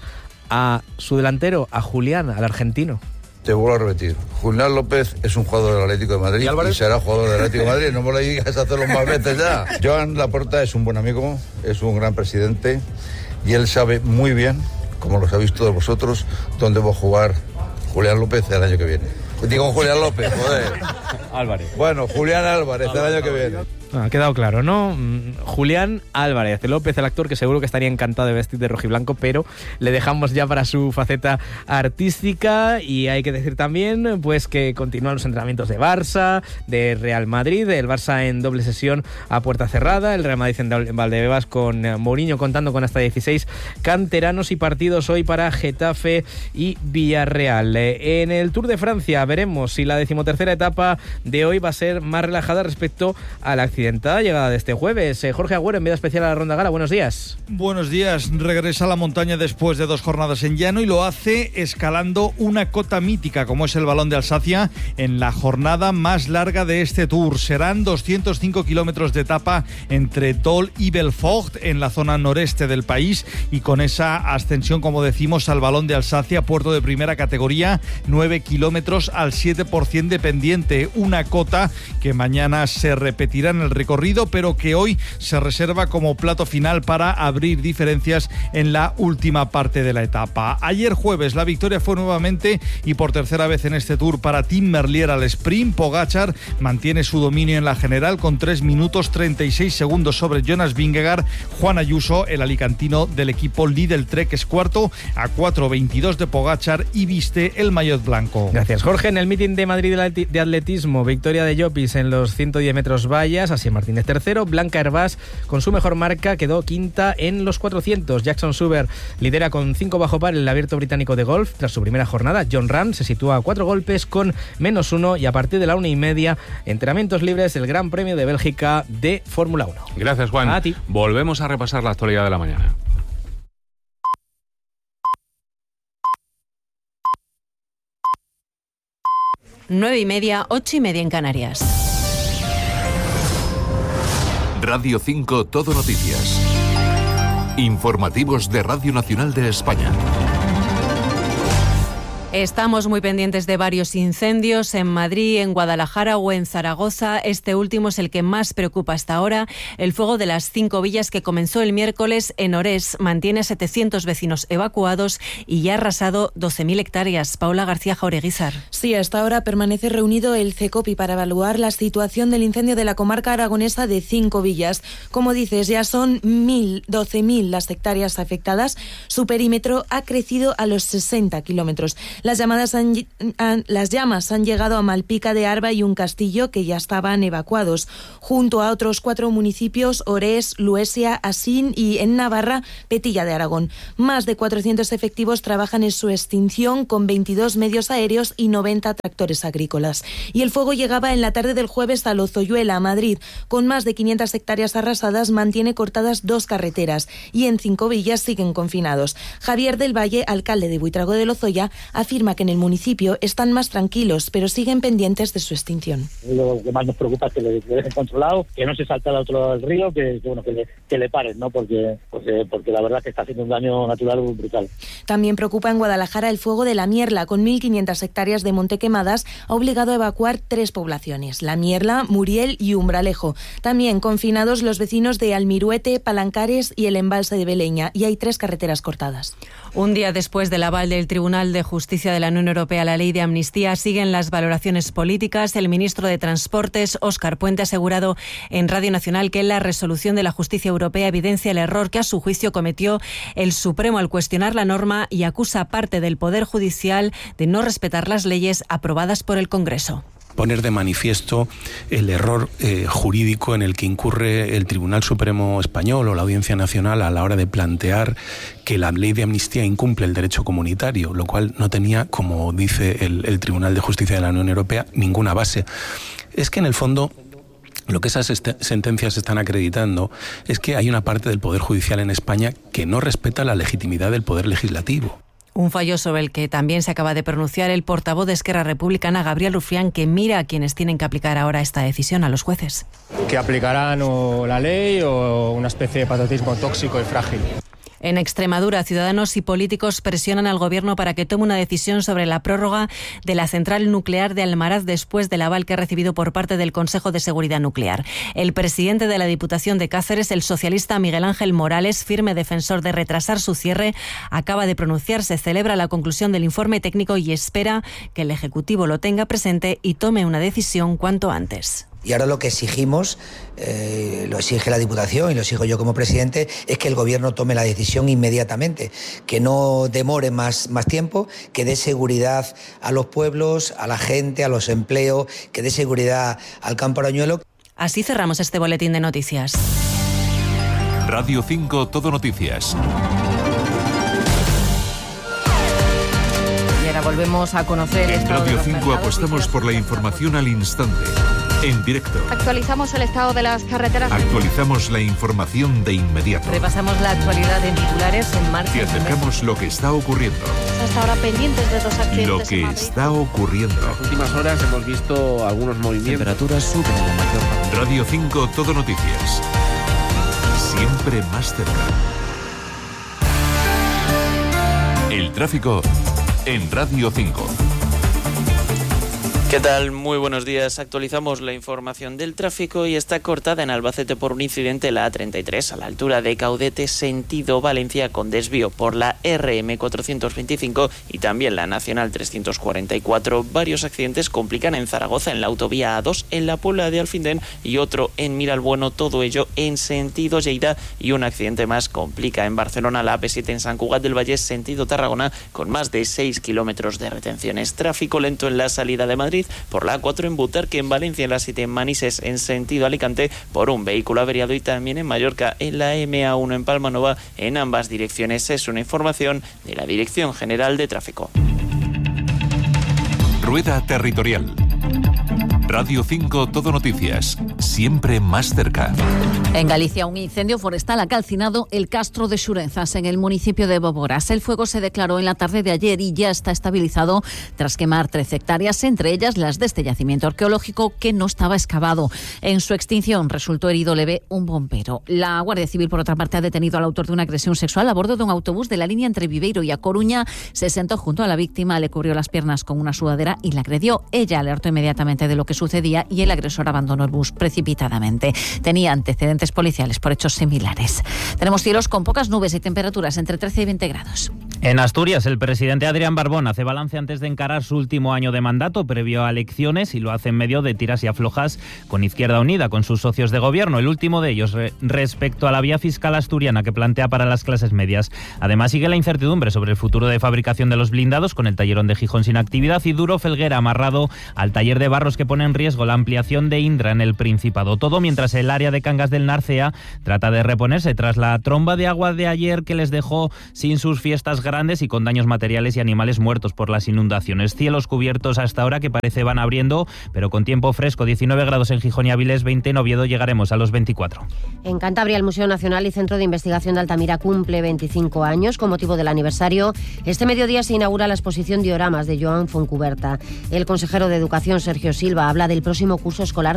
a su delantero, a Julián, al argentino. Te vuelvo a repetir, Julián López es un jugador del Atlético de Madrid y será jugador del Atlético de Madrid, no me lo digas a hacerlo más veces ya. Joan Laporta es un buen amigo, es un gran presidente y él sabe muy bien, como lo sabéis todos vosotros, dónde va a jugar Julián López el año que viene. Digo Julián López, joder. Álvarez. Bueno, Julián Álvarez el año que viene. Ha quedado claro, ¿no? Julián Álvarez López, el actor que seguro que estaría encantado de vestir de rojiblanco, pero le dejamos ya para su faceta artística. Y hay que decir también pues que continúan los entrenamientos de Barça, de Real Madrid, el Barça en doble sesión a puerta cerrada, el Real Madrid en Valdebebas con Mourinho contando con hasta 16 canteranos y partidos hoy para Getafe y Villarreal. En el Tour de Francia veremos si la 13ª etapa de hoy va a ser más relajada respecto a la accidentada llegada de este jueves. Jorge Agüero, enviado especial a la Ronda Gala. Buenos días. Buenos días. Regresa a la montaña después de 2 jornadas en llano y lo hace escalando una cota mítica como es el Balón de Alsacia en la jornada más larga de este Tour. Serán 205 kilómetros de etapa entre Dol y Belfort en la zona noreste del país y con esa ascensión, como decimos, al Balón de Alsacia, puerto de primera categoría, 9 kilómetros al 7% de pendiente. Una cota que mañana se repetirá en el recorrido, pero que hoy se reserva como plato final para abrir diferencias en la última parte de la etapa. Ayer jueves la victoria fue nuevamente y por tercera vez en este Tour para Tim Merlier al sprint. Pogačar mantiene su dominio en la general con 3 minutos 36 segundos sobre Jonas Vingegaard. Juan Ayuso, el alicantino del equipo Lidl Trek, es cuarto a 4:22 de Pogačar y viste el maillot blanco. Gracias, Jorge. En el meeting de Madrid de atletismo, victoria de Llopis en los 110 metros vallas, Asier Martínez tercero, Blanca Hervás con su mejor marca quedó quinta en los 400. Jackson Suber lidera con 5 bajo par el abierto británico de golf tras su primera jornada. John Ram se sitúa a 4 golpes con -1 y a partir de la 1:30 entrenamientos libres el Gran Premio de Bélgica de Fórmula 1. Gracias, Juan. A ti. Volvemos a repasar la actualidad de la mañana. 9:30, 8:30 en Canarias. Radio 5 Todo Noticias. Informativos de Radio Nacional de España. Estamos muy pendientes de varios incendios en Madrid, en Guadalajara o en Zaragoza. Este último es el que más preocupa hasta ahora. El fuego de las 5 villas que comenzó el miércoles en Orés mantiene a 700 vecinos evacuados y ya ha arrasado 12.000 hectáreas. Paula García Jaureguizar. Sí, hasta ahora permanece reunido el CECOPI para evaluar la situación del incendio de la comarca aragonesa de 5 villas. Como dices, ya son 12.000 las hectáreas afectadas. Su perímetro ha crecido a los 60 kilómetros. Las llamas han llegado a Malpica de Arba y un castillo que ya estaban evacuados, junto a otros 4 municipios, Orés, Luesia, Asín y, en Navarra, Petilla de Aragón. Más de 400 efectivos trabajan en su extinción, con 22 medios aéreos y 90 tractores agrícolas. Y el fuego llegaba en la tarde del jueves a Lozoyuela, Madrid. Con más de 500 hectáreas arrasadas, mantiene cortadas 2 carreteras y en 5 villas siguen confinados. Javier del Valle, alcalde de Buitrago de Lozoya, afirma que en el municipio están más tranquilos, pero siguen pendientes de su extinción. Lo que más nos preocupa es que le dejen controlado, que no se salte al otro lado del río, que le paren, ¿no? Porque la verdad es que está haciendo un daño natural brutal. También preocupa en Guadalajara el fuego de La Mierla. Con 1.500 hectáreas de monte quemadas, ha obligado a evacuar 3 poblaciones: La Mierla, Muriel y Umbralejo. También confinados los vecinos de Almiruete, Palancares y el embalse de Beleña, y hay 3 carreteras cortadas. Un día después del aval del Tribunal de Justicia de la Unión Europea a la ley de amnistía, siguen las valoraciones políticas. El ministro de Transportes, Óscar Puente, ha asegurado en Radio Nacional que la resolución de la Justicia Europea evidencia el error que a su juicio cometió el Supremo al cuestionar la norma y acusa a parte del Poder Judicial de no respetar las leyes aprobadas por el Congreso. Poner de manifiesto el error jurídico en el que incurre el Tribunal Supremo Español o la Audiencia Nacional a la hora de plantear que la ley de amnistía incumple el derecho comunitario, lo cual no tenía, como dice el Tribunal de Justicia de la Unión Europea, ninguna base. Es que en el fondo lo que esas sentencias están acreditando es que hay una parte del Poder Judicial en España que no respeta la legitimidad del Poder Legislativo. Un fallo sobre el que también se acaba de pronunciar el portavoz de Esquerra Republicana, Gabriel Rufián, que mira a quienes tienen que aplicar ahora esta decisión, a los jueces. Que aplicarán o la ley o una especie de patriotismo tóxico y frágil. En Extremadura, ciudadanos y políticos presionan al Gobierno para que tome una decisión sobre la prórroga de la central nuclear de Almaraz después del aval que ha recibido por parte del Consejo de Seguridad Nuclear. El presidente de la Diputación de Cáceres, el socialista Miguel Ángel Morales, firme defensor de retrasar su cierre, acaba de pronunciarse. Celebra la conclusión del informe técnico y espera que el Ejecutivo lo tenga presente y tome una decisión cuanto antes. Y ahora lo que exigimos, lo exige la Diputación y lo exijo yo como presidente, es que el Gobierno tome la decisión inmediatamente, que no demore más tiempo, que dé seguridad a los pueblos, a la gente, a los empleos, que dé seguridad al campo arañuelo. Así cerramos este boletín de noticias. Radio 5 Todo Noticias. Y ahora volvemos a conocer el En estado de Radio los 5 mercados apostamos por la información al instante, en directo. Actualizamos el estado de las carreteras. Actualizamos la información de inmediato. Repasamos la actualidad en titulares en marcha. Te acercamos lo que está ocurriendo. Hasta ahora pendientes de 2 accidentes. Lo que está ocurriendo. En las últimas horas hemos visto algunos movimientos. Temperaturas suben en la mayor parte. Radio 5 Todo Noticias. Siempre más cerca. El tráfico en Radio 5. ¿Qué tal? Muy buenos días. Actualizamos la información del tráfico y está cortada en Albacete por un incidente en la A33 a la altura de Caudete, sentido Valencia, con desvío por la RM 425 y también la Nacional 344. Varios accidentes complican en Zaragoza, en la autovía A2, en la Puebla de Alfindén y otro en Miralbueno, todo ello en sentido Lleida, y un accidente más complica en Barcelona, la AP7 en Sant Cugat del Vallès, sentido Tarragona, con más de 6 kilómetros de retenciones. Tráfico lento en la salida de Madrid por la A4 en Butarque, en Valencia, en la 7 en Manises en sentido Alicante por un vehículo averiado, y también en Mallorca en la MA1 en Palmanova en ambas direcciones. Es una información de la Dirección General de Tráfico. Rueda Territorial. Radio 5 Todo Noticias, siempre más cerca. En Galicia, un incendio forestal ha calcinado el Castro de Xurenzas, en el municipio de Boborás. El fuego se declaró en la tarde de ayer y ya está estabilizado tras quemar 13 hectáreas, entre ellas las de este yacimiento arqueológico que no estaba excavado. En su extinción resultó herido leve un bombero. La Guardia Civil, por otra parte, ha detenido al autor de una agresión sexual a bordo de un autobús de la línea entre Viveiro y A Coruña. Se sentó junto a la víctima, le cubrió las piernas con una sudadera y la agredió. Ella alertó inmediatamente de lo que sucedía y el agresor abandonó el bus precipitadamente. Tenía antecedentes policiales por hechos similares. Tenemos cielos con pocas nubes y temperaturas entre 13 y 20 grados. En Asturias, el presidente Adrián Barbón hace balance antes de encarar su último año de mandato previo a elecciones y lo hace en medio de tiras y aflojas con Izquierda Unida, con sus socios de gobierno. El último de ellos respecto a la vía fiscal asturiana que plantea para las clases medias. Además, sigue la incertidumbre sobre el futuro de fabricación de los blindados, con el tallerón de Gijón sin actividad y Duro Felguera amarrado al taller de Barros, que pone en riesgo la ampliación de Indra en el Principado. Todo mientras el área de Cangas del Narcea trata de reponerse tras la tromba de agua de ayer que les dejó sin sus fiestas grandes y con daños materiales y animales muertos por las inundaciones. Cielos cubiertos hasta ahora que parece van abriendo, pero con tiempo fresco. 19 grados en Gijón y Avilés, 20 en Oviedo, llegaremos a los 24. En Cantabria, el Museo Nacional y Centro de Investigación de Altamira cumple 25 años. Con motivo del aniversario, este mediodía se inaugura la exposición Dioramas de Joan Foncuberta. El consejero de Educación, Sergio Silva, habla del próximo curso escolar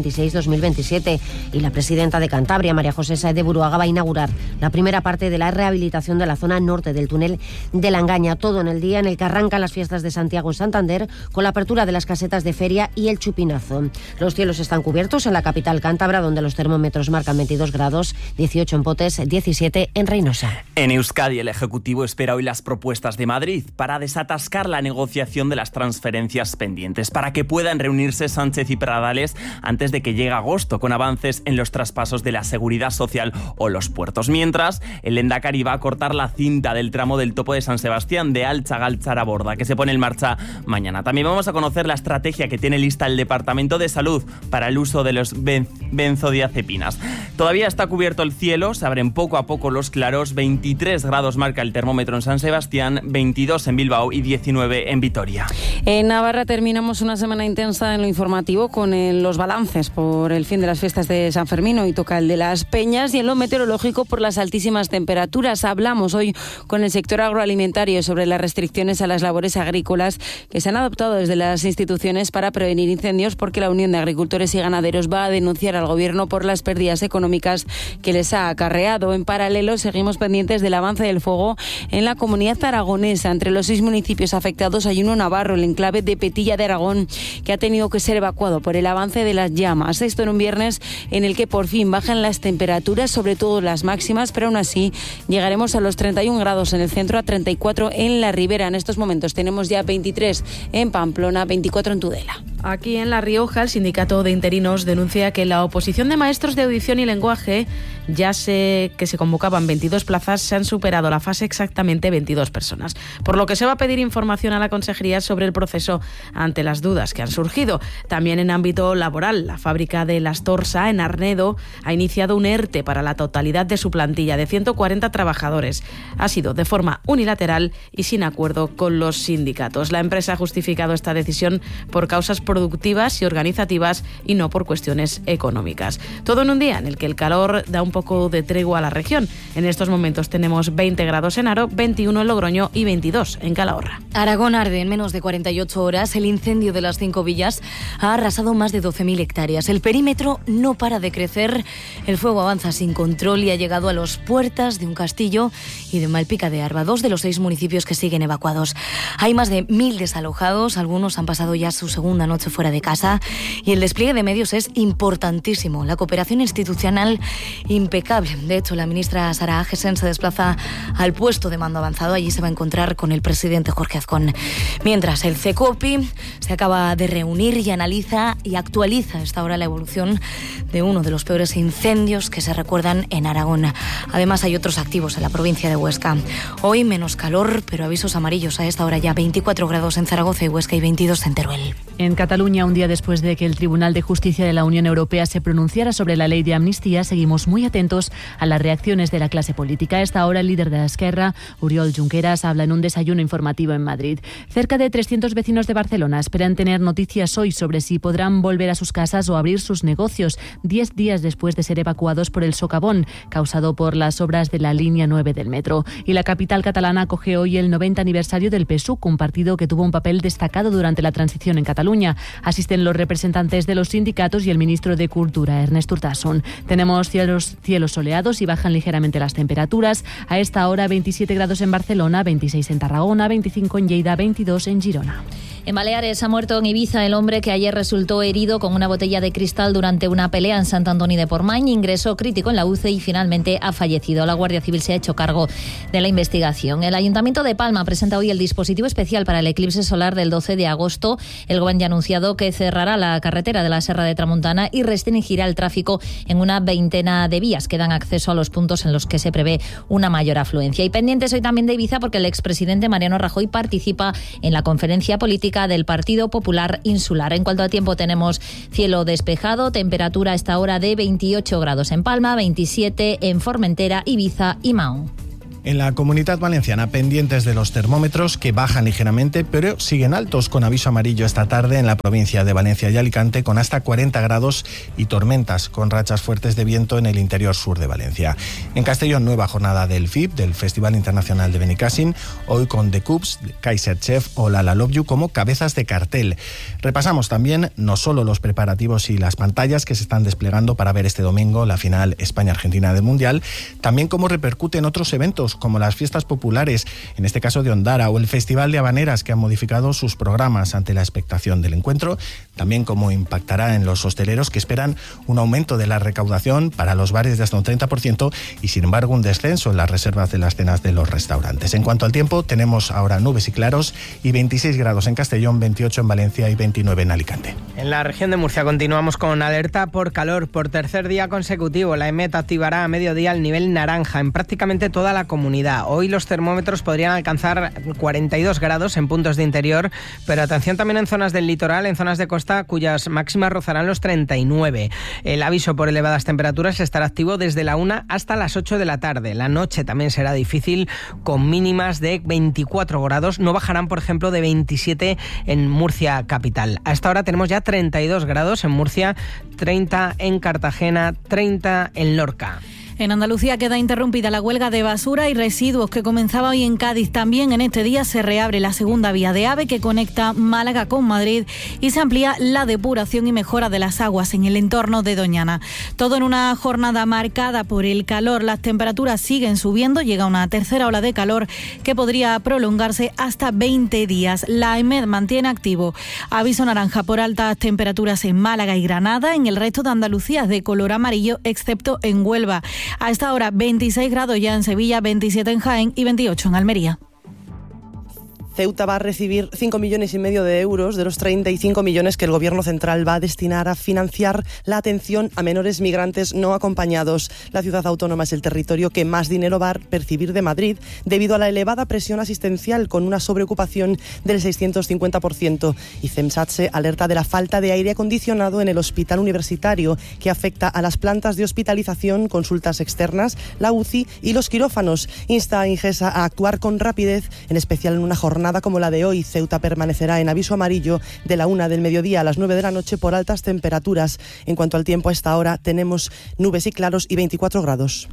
2026-2027 y la presidenta de Cantabria, María José Sáez de Buruaga, va a inaugurar la primera parte de la rehabilitación de la zona norte del túnel de la Engaña. Todo en el día en el que arrancan las fiestas de Santiago en Santander, con la apertura de las casetas de feria y el chupinazo. Los cielos están cubiertos en la capital cántabra, donde los termómetros marcan 22 grados, 18 en Potes, 17 en Reynosa. En Euskadi, el Ejecutivo espera hoy las propuestas de Madrid para desatascar la negociación de las transferencias pendientes, para que puedan reunirse Sánchez y Pradales antes de que llegue agosto, con avances en los traspasos de la seguridad social o los puertos. Mientras, el Lehendakari va a cortar la cinta del tramo del Topo de San Sebastián de Alcha-Galtzaraborda, que se pone en marcha mañana. También vamos a conocer la estrategia que tiene lista el Departamento de Salud para el uso de los benzodiazepinas. Todavía está cubierto el cielo, se abren poco a poco los claros. 23 grados marca el termómetro en San Sebastián, 22 en Bilbao y 19 en Vitoria. En Navarra terminamos una semana intensa en lo informativo con los balances por el fin de las fiestas de San Fermín. Hoy toca el de las Peñas, y en lo meteorológico por las altísimas temperaturas. Hablamos hoy con el sector agroalimentario sobre las restricciones a las labores agrícolas que se han adoptado desde las instituciones para prevenir incendios, porque la Unión de Agricultores y Ganaderos va a denunciar al Gobierno por las pérdidas económicas que les ha acarreado. En paralelo, seguimos pendientes del avance del fuego en la comunidad aragonesa. Entre los 6 municipios afectados hay uno navarro, el enclave de Petilla de Aragón, que ha tenido que ser evacuado por el avance de las llamas. Esto en un viernes en el que por fin bajan las temperaturas, sobre todo las máximas, pero aún así llegaremos a los 31 grados en el centro, a 34 en la Ribera. En estos momentos tenemos ya 23 en Pamplona, 24 en Tudela. Aquí en La Rioja, el sindicato de interinos denuncia que la oposición de maestros de audición y lenguaje, ya sé que se convocaban 22 plazas, se han superado la fase exactamente 22 personas, por lo que se va a pedir información a la consejería sobre el proceso ante las dudas que han surgido. También en ámbito laboral, la fábrica de Las Torsa, en Arnedo, ha iniciado un ERTE para la totalidad de su plantilla de 140 trabajadores. Ha sido de forma unilateral y sin acuerdo con los sindicatos. La empresa ha justificado esta decisión por causas productivas y organizativas y no por cuestiones económicas. Todo en un día en el que el calor da un poco de tregua a la región. En estos momentos tenemos 20 grados en Haro, 21 en Logroño y 22 en Calahorra. Aragón arde en menos de 48 horas. El incendio de las 5 villas ha arrasado más de 12.000 hectáreas. El perímetro no para de crecer. El fuego avanza sin control y ha llegado a las puertas de un castillo y de Malpica de Arba, 2 de los 6 municipios que siguen evacuados. Hay más de 1.000 desalojados, algunos han pasado ya su segunda noche fuera de casa, y el despliegue de medios es importantísimo. La cooperación institucional impecable. De hecho, la ministra Sara Agesen se desplaza al puesto de mando avanzado. Allí se va a encontrar con el presidente Jorge Azcón. Mientras, el CECOPI se acaba de reunir y analiza y actualiza a esta hora la evolución de uno de los peores incendios que se recuerdan en Aragón. Además, hay otros activos en la provincia de Huesca. Hoy menos calor, pero avisos amarillos a esta hora ya. 24 grados en Zaragoza y Huesca y 22 en Teruel. En Cataluña, un día después de que el Tribunal de Justicia de la Unión Europea se pronunciara sobre la ley de amnistía, seguimos muy atentos a las reacciones de la clase política. A esta hora, el líder de Esquerra, Oriol Junqueras, habla en un desayuno informativo en Madrid. Cerca de 300 vecinos de Barcelona esperan tener noticias hoy sobre si podrán volver a sus casas o abrir sus negocios, 10 días después de ser evacuados por el socavón causado por las obras de la línea 9 del metro. Y la capital catalana acoge hoy el 90 aniversario del PSUC, un partido que tuvo un papel destacado durante la transición en Cataluña. Asisten los representantes de los sindicatos y el ministro de Cultura, Ernest Urtasun. Tenemos cielos soleados y bajan ligeramente las temperaturas. A esta hora 27 grados en Barcelona, 26 en Tarragona, 25 en Lleida, 22 en Girona. En Baleares ha muerto en Ibiza el hombre que ayer resultó herido con una botella de cristal durante una pelea en Sant Antoni de Portmany. Ingresó crítico en la UCI y finalmente ha fallecido. La Guardia Civil se ha hecho cargo de la investigación. El Ayuntamiento de Palma presenta hoy el dispositivo especial para el eclipse solar del 12 de agosto. El Gobierno ya ha anunciado que cerrará la carretera de la Serra de Tramuntana y restringirá el tráfico en una veintena de vías que dan acceso a los puntos en los que se prevé una mayor afluencia. Y pendientes hoy también de Ibiza porque el expresidente Mariano Rajoy participa en la conferencia política del Partido Popular Insular. En cuanto a tiempo, tenemos cielo despejado, temperatura a esta hora de 28 grados en Palma, 27 en Formentera, Ibiza y Mahón. En la Comunidad Valenciana, pendientes de los termómetros que bajan ligeramente, pero siguen altos, con aviso amarillo esta tarde en la provincia de Valencia y Alicante, con hasta 40 grados y tormentas, con rachas fuertes de viento en el interior sur de Valencia. En Castellón, nueva jornada del FIB, del Festival Internacional de Benicàssim, hoy con The Cubs, Kaiser Chef o La Love You como cabezas de cartel. Repasamos también no solo los preparativos y las pantallas que se están desplegando para ver este domingo la final España-Argentina del Mundial, también cómo repercuten otros eventos como las fiestas populares, en este caso de Ondara, o el Festival de Habaneras, que han modificado sus programas ante la expectación del encuentro, también cómo impactará en los hosteleros que esperan un aumento de la recaudación para los bares de hasta un 30% y sin embargo un descenso en las reservas de las cenas de los restaurantes. En cuanto al tiempo, tenemos ahora nubes y claros y 26 grados en Castellón, 28 en Valencia y 29 en Alicante. En la región de Murcia continuamos con alerta por calor. Por tercer día consecutivo, la EMET activará a mediodía el nivel naranja en prácticamente toda la comunidad. Hoy los termómetros podrían alcanzar 42 grados en puntos de interior, pero atención también en zonas del litoral, en zonas de costa, cuyas máximas rozarán los 39. El aviso por elevadas temperaturas estará activo desde la 1 hasta las 8 de la tarde. La noche también será difícil, con mínimas de 24 grados. No bajarán, por ejemplo, de 27 en Murcia capital. A esta hora tenemos ya 32 grados en Murcia, 30 en Cartagena, 30 en Lorca. En Andalucía queda interrumpida la huelga de basura y residuos que comenzaba hoy en Cádiz. También en este día se reabre la segunda vía de AVE que conecta Málaga con Madrid y se amplía la depuración y mejora de las aguas en el entorno de Doñana. Todo en una jornada marcada por el calor. Las temperaturas siguen subiendo. Llega una tercera ola de calor que podría prolongarse hasta 20 días. La EMED mantiene activo aviso naranja por altas temperaturas en Málaga y Granada. En el resto de Andalucía es de color amarillo, excepto en Huelva. A esta hora 26 grados ya en Sevilla, 27 en Jaén y 28 en Almería. Ceuta va a recibir 5,5 millones de euros de los 35 millones que el Gobierno central va a destinar a financiar la atención a menores migrantes no acompañados. La ciudad autónoma es el territorio que más dinero va a percibir de Madrid debido a la elevada presión asistencial con una sobreocupación del 650%. Y CEMSAT se alerta de la falta de aire acondicionado en el hospital universitario que afecta a las plantas de hospitalización, consultas externas, la UCI y los quirófanos. Insta a Ingesa a actuar con rapidez, en especial en una jornada como la de hoy. Ceuta permanecerá en aviso amarillo de la 1 del mediodía a las 9 de la noche por altas temperaturas. En cuanto al tiempo, a esta hora tenemos nubes y claros y 24 grados.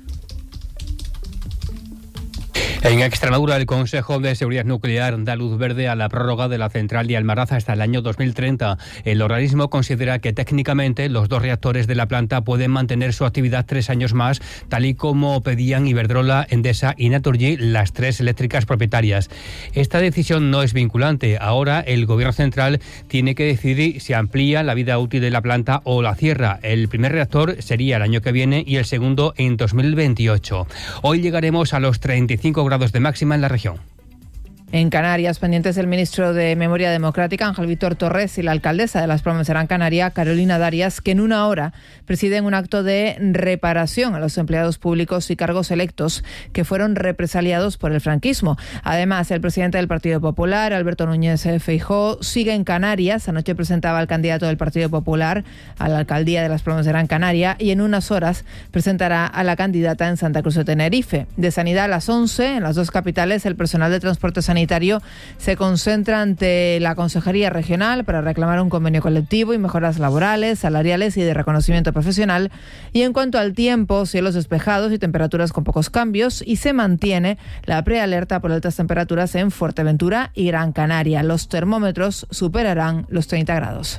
En Extremadura, el Consejo de Seguridad Nuclear da luz verde a la prórroga de la central de Almaraz hasta el año 2030. El organismo considera que técnicamente los dos reactores de la planta pueden mantener su actividad 3 años más, tal y como pedían Iberdrola, Endesa y Naturgy, las 3 eléctricas propietarias. Esta decisión no es vinculante. Ahora el Gobierno central tiene que decidir si amplía la vida útil de la planta o la cierra. El primer reactor sería el año que viene y el segundo en 2028. Hoy llegaremos a los 35 grados de máxima en la región. En Canarias, pendientes del ministro de Memoria Democrática, Ángel Víctor Torres, y la alcaldesa de Las Palmas de Gran Canaria, Carolina Darias, que en una hora presiden un acto de reparación a los empleados públicos y cargos electos que fueron represaliados por el franquismo. Además, el presidente del Partido Popular, Alberto Núñez Feijóo, sigue en Canarias. Anoche presentaba al candidato del Partido Popular a la alcaldía de Las Palmas de Gran Canaria y en unas horas presentará a la candidata en Santa Cruz de Tenerife. De Sanidad a las 11, en las dos capitales, el personal de transporte sanitario se concentra ante la Consejería Regional para reclamar un convenio colectivo y mejoras laborales, salariales y de reconocimiento profesional. Y en cuanto al tiempo, cielos despejados y temperaturas con pocos cambios, y se mantiene la prealerta por altas temperaturas en Fuerteventura y Gran Canaria. Los termómetros superarán los 30 grados.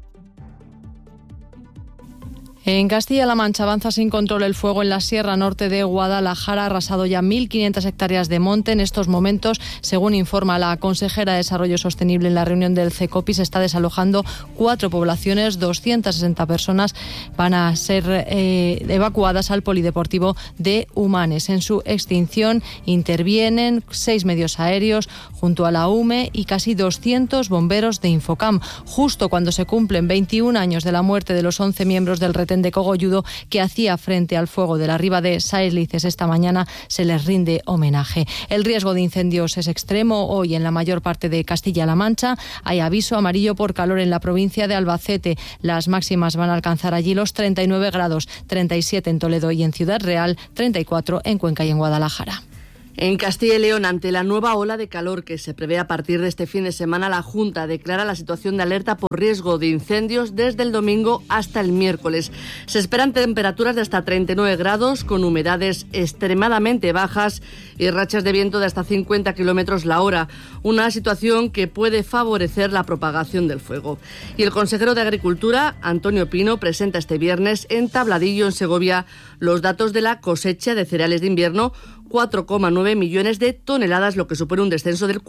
En Castilla-La Mancha avanza sin control el fuego en la Sierra Norte de Guadalajara. Ha arrasado ya 1.500 hectáreas de monte. En estos momentos, según informa la consejera de Desarrollo Sostenible en la reunión del CECOPI, se está desalojando 4 poblaciones. 260 personas van a ser evacuadas al polideportivo de Humanes. En su extinción intervienen 6 medios aéreos junto a la UME y casi 200 bomberos de Infocam. Justo cuando se cumplen 21 años de la muerte de los 11 miembros del retén de Cogolludo que hacía frente al fuego de la riba de Saelices, esta mañana se les rinde homenaje. El riesgo de incendios es extremo. Hoy en la mayor parte de Castilla-La Mancha hay aviso amarillo por calor en la provincia de Albacete. Las máximas van a alcanzar allí los 39 grados, 37 en Toledo y en Ciudad Real, 34 en Cuenca y en Guadalajara. En Castilla y León, ante la nueva ola de calor que se prevé a partir de este fin de semana, la Junta declara la situación de alerta por riesgo de incendios desde el domingo hasta el miércoles. Se esperan temperaturas de hasta 39 grados, con humedades extremadamente bajas y rachas de viento de hasta 50 kilómetros la hora, una situación que puede favorecer la propagación del fuego. Y el consejero de Agricultura, Antonio Pino, presenta este viernes en Tabladillo, en Segovia, los datos de la cosecha de cereales de invierno, 4,9 millones de toneladas, lo que supone un descenso del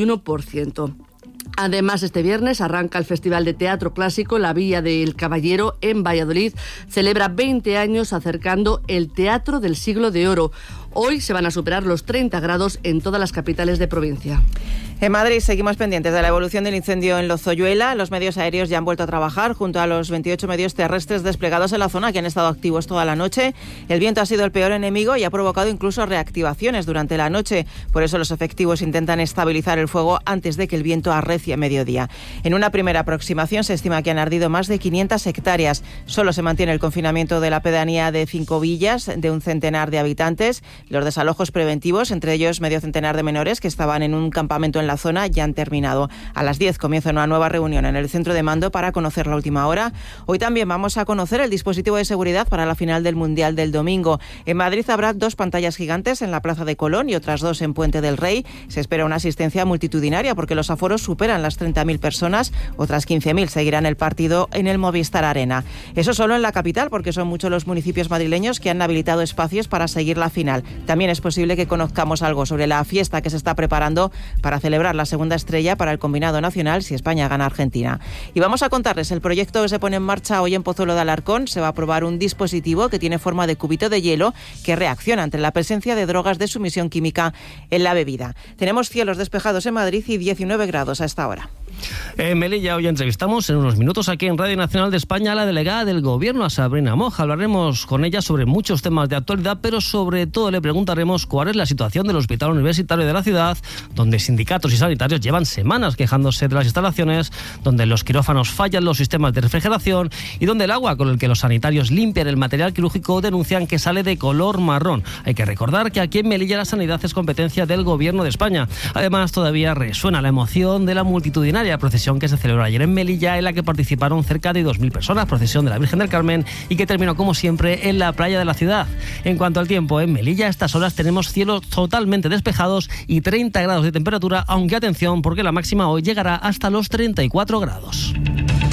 41%. Además, este viernes arranca el Festival de Teatro Clásico La Villa del Caballero en Valladolid. Celebra 20 años acercando el teatro del siglo de oro. Hoy se van a superar los 30 grados en todas las capitales de provincia. En Madrid seguimos pendientes de la evolución del incendio en Lozoyuela. Los medios aéreos ya han vuelto a trabajar junto a los 28 medios terrestres desplegados en la zona, que han estado activos toda la noche. El viento ha sido el peor enemigo y ha provocado incluso reactivaciones durante la noche. Por eso los efectivos intentan estabilizar el fuego antes de que el viento arrecie a mediodía. En una primera aproximación se estima que han ardido más de 500 hectáreas. Solo se mantiene el confinamiento de la pedanía de 5 villas de un centenar de habitantes. Los desalojos preventivos, entre ellos medio centenar de menores que estaban en un campamento en la zona, ya han terminado. A las 10 comienza una nueva reunión en el centro de mando para conocer la última hora. Hoy también vamos a conocer el dispositivo de seguridad para la final del Mundial del domingo. En Madrid habrá 2 pantallas gigantes en la Plaza de Colón y otras 2 en Puente del Rey. Se espera una asistencia multitudinaria porque los aforos superan las 30.000 personas. Otras 15.000 seguirán el partido en el Movistar Arena. Eso solo en la capital, porque son muchos los municipios madrileños que han habilitado espacios para seguir la final. También es posible que conozcamos algo sobre la fiesta que se está preparando para celebrar la segunda estrella para el combinado nacional si España gana a Argentina. Y vamos a contarles el proyecto que se pone en marcha hoy en Pozuelo de Alarcón. Se va a probar un dispositivo que tiene forma de cubito de hielo que reacciona ante la presencia de drogas de sumisión química en la bebida. Tenemos cielos despejados en Madrid y 19 grados a esta hora. En Melilla hoy entrevistamos en unos minutos aquí en Radio Nacional de España a la delegada del Gobierno, a Sabrina Moja. Hablaremos con ella sobre muchos temas de actualidad, pero sobre todo le preguntaremos cuál es la situación del Hospital Universitario de la ciudad, donde sindicatos y sanitarios llevan semanas quejándose de las instalaciones, donde los quirófanos fallan los sistemas de refrigeración y donde el agua con el que los sanitarios limpian el material quirúrgico denuncian que sale de color marrón. Hay que recordar que aquí en Melilla la sanidad es competencia del Gobierno de España. Además, todavía resuena la emoción de la multitudinaria procesión que se celebró ayer en Melilla, en la que participaron cerca de 2.000 personas, procesión de la Virgen del Carmen, y que terminó como siempre en la playa de la ciudad. En cuanto al tiempo, en Melilla a estas horas tenemos cielos totalmente despejados y 30 grados de temperatura, aunque atención porque la máxima hoy llegará hasta los 34 grados.